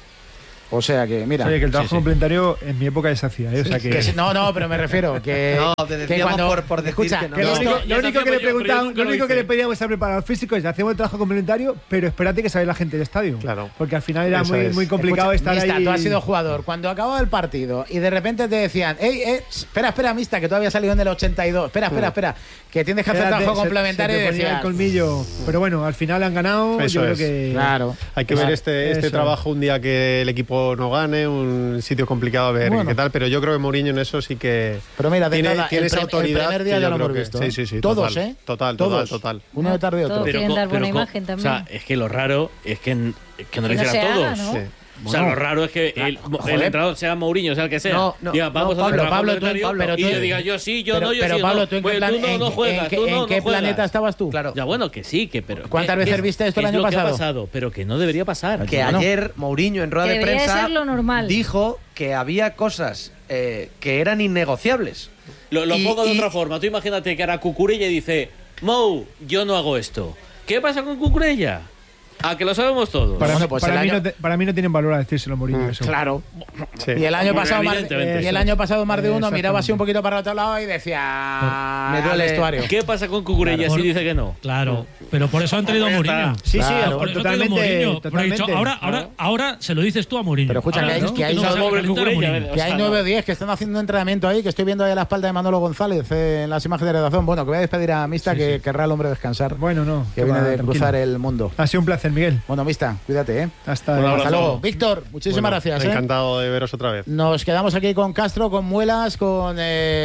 O sea que, mira. Oye, que el trabajo Sí, sí. complementario en mi época se hacía, ¿eh? O sea que... que si- no, no, pero me refiero que. No, te que decíamos por- por decir escucha, que no. Que lo esto- único, ya lo se único que hacía, le pero yo preguntaban, nunca lo lo único que hice. le pedíamos al preparador físico es hacemos el trabajo complementario, pero espérate que sale la gente del estadio. Claro. Porque al final era Eso muy, es. muy complicado Escucha, estar Mista, ahí. tú has sido jugador. Cuando acababa el partido y de repente te decían, ey, eh, espera, espera, Mista, que todavía salió en el ochenta y dos. Espera, espera, espera, que tienes que hacer Espérate, trabajo se- complementario se te y ponía el decías, colmillo. Pero bueno, al final han ganado. Eso yo creo es. que. claro. Hay que Claro. ver este, este Eso. trabajo un día que el equipo no gane, un sitio complicado a ver Bueno. qué tal, pero yo creo que Mourinho en eso sí que Pero mira, de tiene, entrada, tiene el, esa prim- autoridad. el primer día que ya yo lo creo hemos que- visto. Sí, ¿eh? sí, sí. Todos, total, ¿eh? Total, Todos. total, total. Uno detrás de otro. Todos quieren co- dar buena co- imagen también. O sea, es que lo raro es que, n- que no lo Que no hicieran se haga, todos. ¿no? Sí. O sea, lo raro es que el, joder. el entrenador sea Mourinho, sea el que sea. No, no, diga, vamos no, a hacer Pablo, trabajo Pablo, tú- complementario, Pablo, pero y tú- yo diga yo sí, yo pero, no, yo pero sí. Pablo, no. ¿tú en qué, Pues plan- tú no, en- no en juegas, qué- tú no, en no qué juegas. planeta estabas tú? Claro. Ya bueno, que sí, que pero ¿Cuántas que- veces que- viste esto el es año lo que ha pasado? pasado, pero que no debería pasar. Que Bueno. ayer Mourinho en rueda Que de debería prensa ser lo normal. dijo que había cosas eh, que eran innegociables. Lo, lo Y- pongo de y- otra forma. Tú imagínate que ahora Cucurella dice, Mou, yo no hago esto. ¿Qué pasa con Cucurella? A que lo sabemos todos. Para, Bueno, pues para el mí año- no te- para mí no tienen valor a decírselo Mourinho. Eso. Claro. Sí. Y el año Bueno, pasado más, evidentemente. y el año pasado más de uno Exactamente. miraba así un poquito para otro lado y decía Me duele. al vestuario. ¿Qué pasa con Cucurella Claro. si dice que no? Claro, pero por eso han traído a Pues ya Mourinho. está. Sí, sí, Claro. Por eso han traído a totalmente. Mourinho. Pero he dicho, totalmente. ahora, ahora, ahora se lo dices tú a Mourinho. Pero escucha, Ahora, que hay- ¿no? que hay- Tú no vas a Pobre calentar a Cucurella, Mourinho. Que hay O sea, nueve o no. diez que están haciendo entrenamiento ahí, que estoy viendo ahí a la espalda de Manolo González eh, en las imágenes de redacción. Bueno, que voy a despedir a Mista, Sí, que sí. querrá el hombre descansar, Bueno, no. que que viene va, de tranquilo. cruzar el mundo. Ha sido un placer, Miguel. Bueno, Mista, cuídate, ¿eh? Hasta Un abrazo. Hasta luego. Víctor, muchísimas Bueno, gracias. ¿eh? Encantado de veros otra vez. Nos quedamos aquí con Castro, con Muelas, con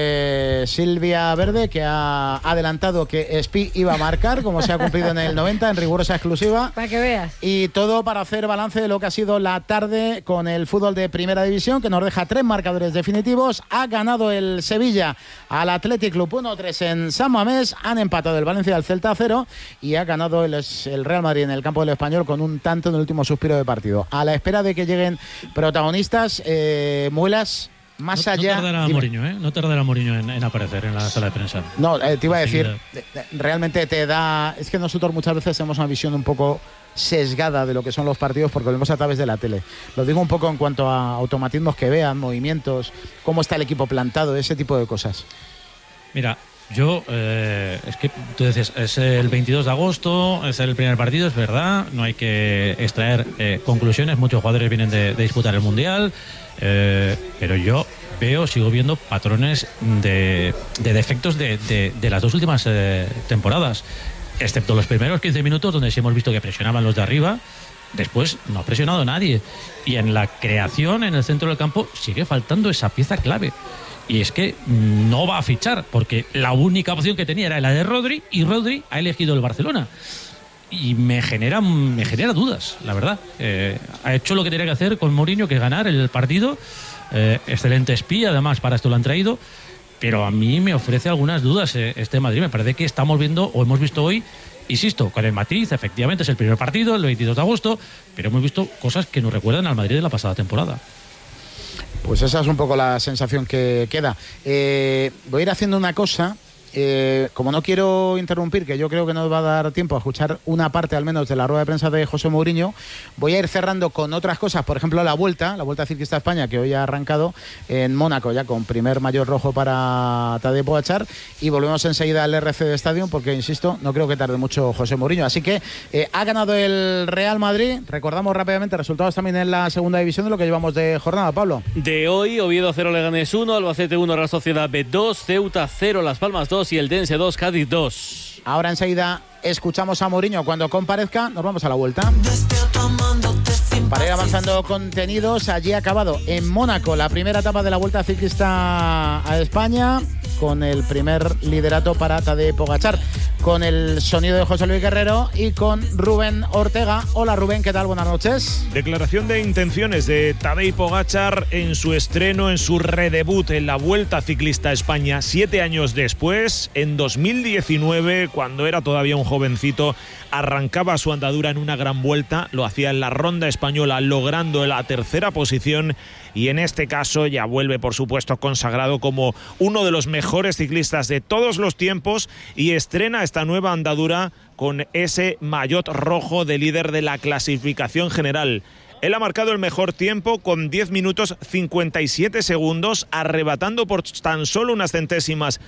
eh, Silvia Verde, que ha adelantado que Espi iba a marcar, como se ha cumplido en el noventa, en rigurosa exclusiva. Para que veas. Y todo para hacer balance de lo que ha sido la tarde con el fútbol de Primera División, que nos deja tres marcadores definitivos. Ha ganado el Sevilla al Athletic Club uno tres en San Mamés, han empatado el Valencia al Celta cero y ha ganado el, el Real Madrid en el campo del Español con un tanto en el último suspiro de partido. A la espera de que lleguen protagonistas, eh, Muelas, más No, allá... no tardará Dime. Mourinho, ¿eh? No tardará Mourinho en, en aparecer en la sala de prensa. No, eh, te iba a decir, Enseguida. de- de- realmente te da... Es que nosotros muchas veces tenemos una visión un poco sesgada de lo que son los partidos porque lo vemos a través de la tele. Lo digo un poco en cuanto a automatismos que vean, movimientos, cómo está el equipo plantado, ese tipo de cosas. Mira, yo, eh, es que tú dices, es el veintidós de agosto, es el primer partido, es verdad, no hay que extraer eh, conclusiones, muchos jugadores vienen de, de disputar el Mundial, eh, pero yo veo, sigo viendo patrones de, de defectos de, de- de las dos últimas eh, temporadas, excepto los primeros quince minutos donde sí hemos visto que presionaban los de arriba. Después no ha presionado nadie. Y en la creación, en el centro del campo, sigue faltando esa pieza clave. Y es que no va a fichar, porque la única opción que tenía era la de Rodri, y Rodri ha elegido el Barcelona. y me genera, me genera dudas, la verdad. Eh, ha hecho lo que tenía que hacer con Mourinho, que ganar el partido. Eh, excelente espía, además, para esto lo han traído. Pero a mí me ofrece algunas dudas eh, este Madrid. Me parece que estamos viendo, o hemos visto hoy, insisto, con el matiz, efectivamente es el primer partido, el veintidós de agosto, pero hemos visto cosas que nos recuerdan al Madrid de la pasada temporada. Pues esa es un poco la sensación que queda. Eh, voy a ir haciendo una cosa. Eh, como no quiero interrumpir, que yo creo que nos va a dar tiempo a escuchar una parte al menos de la rueda de prensa de José Mourinho, voy a ir cerrando con otras cosas, por ejemplo la vuelta, la Vuelta Ciclista a España, que hoy ha arrancado en Mónaco, ya con primer maillot rojo para Tadej Pogačar, y volvemos enseguida al R C D Stadium, porque insisto, no creo que tarde mucho José Mourinho, así que eh, ha ganado el Real Madrid. Recordamos rápidamente resultados también en la segunda división de lo que llevamos de jornada, Pablo. De hoy, Oviedo cero, Leganés uno, Albacete uno, Real Sociedad B dos, Ceuta cero, Las Palmas dos y el Dense dos, Cádiz dos. Ahora enseguida escuchamos a Mourinho cuando comparezca. Nos vamos a la vuelta. Para ir avanzando contenidos, allí ha acabado en Mónaco la primera etapa de la Vuelta Ciclista a España, con el primer liderato para Tadej Pogačar, con el sonido de José Luis Guerrero y con Rubén Ortega. Hola Rubén, ¿qué tal? Buenas noches. Declaración de intenciones de Tadej Pogačar en su estreno, en su redebut en la Vuelta Ciclista a España, siete años después, en dos mil diecinueve, cuando era todavía un jovencito, arrancaba su andadura en una gran vuelta, lo hacía en la ronda española, logrando la tercera posición, y en este caso ya vuelve, por supuesto, consagrado como uno de los mejores ciclistas de todos los tiempos, y estrena esta nueva andadura con ese maillot rojo de líder de la clasificación general. Él ha marcado el mejor tiempo con diez minutos cincuenta y siete segundos, arrebatando por tan solo unas centésimas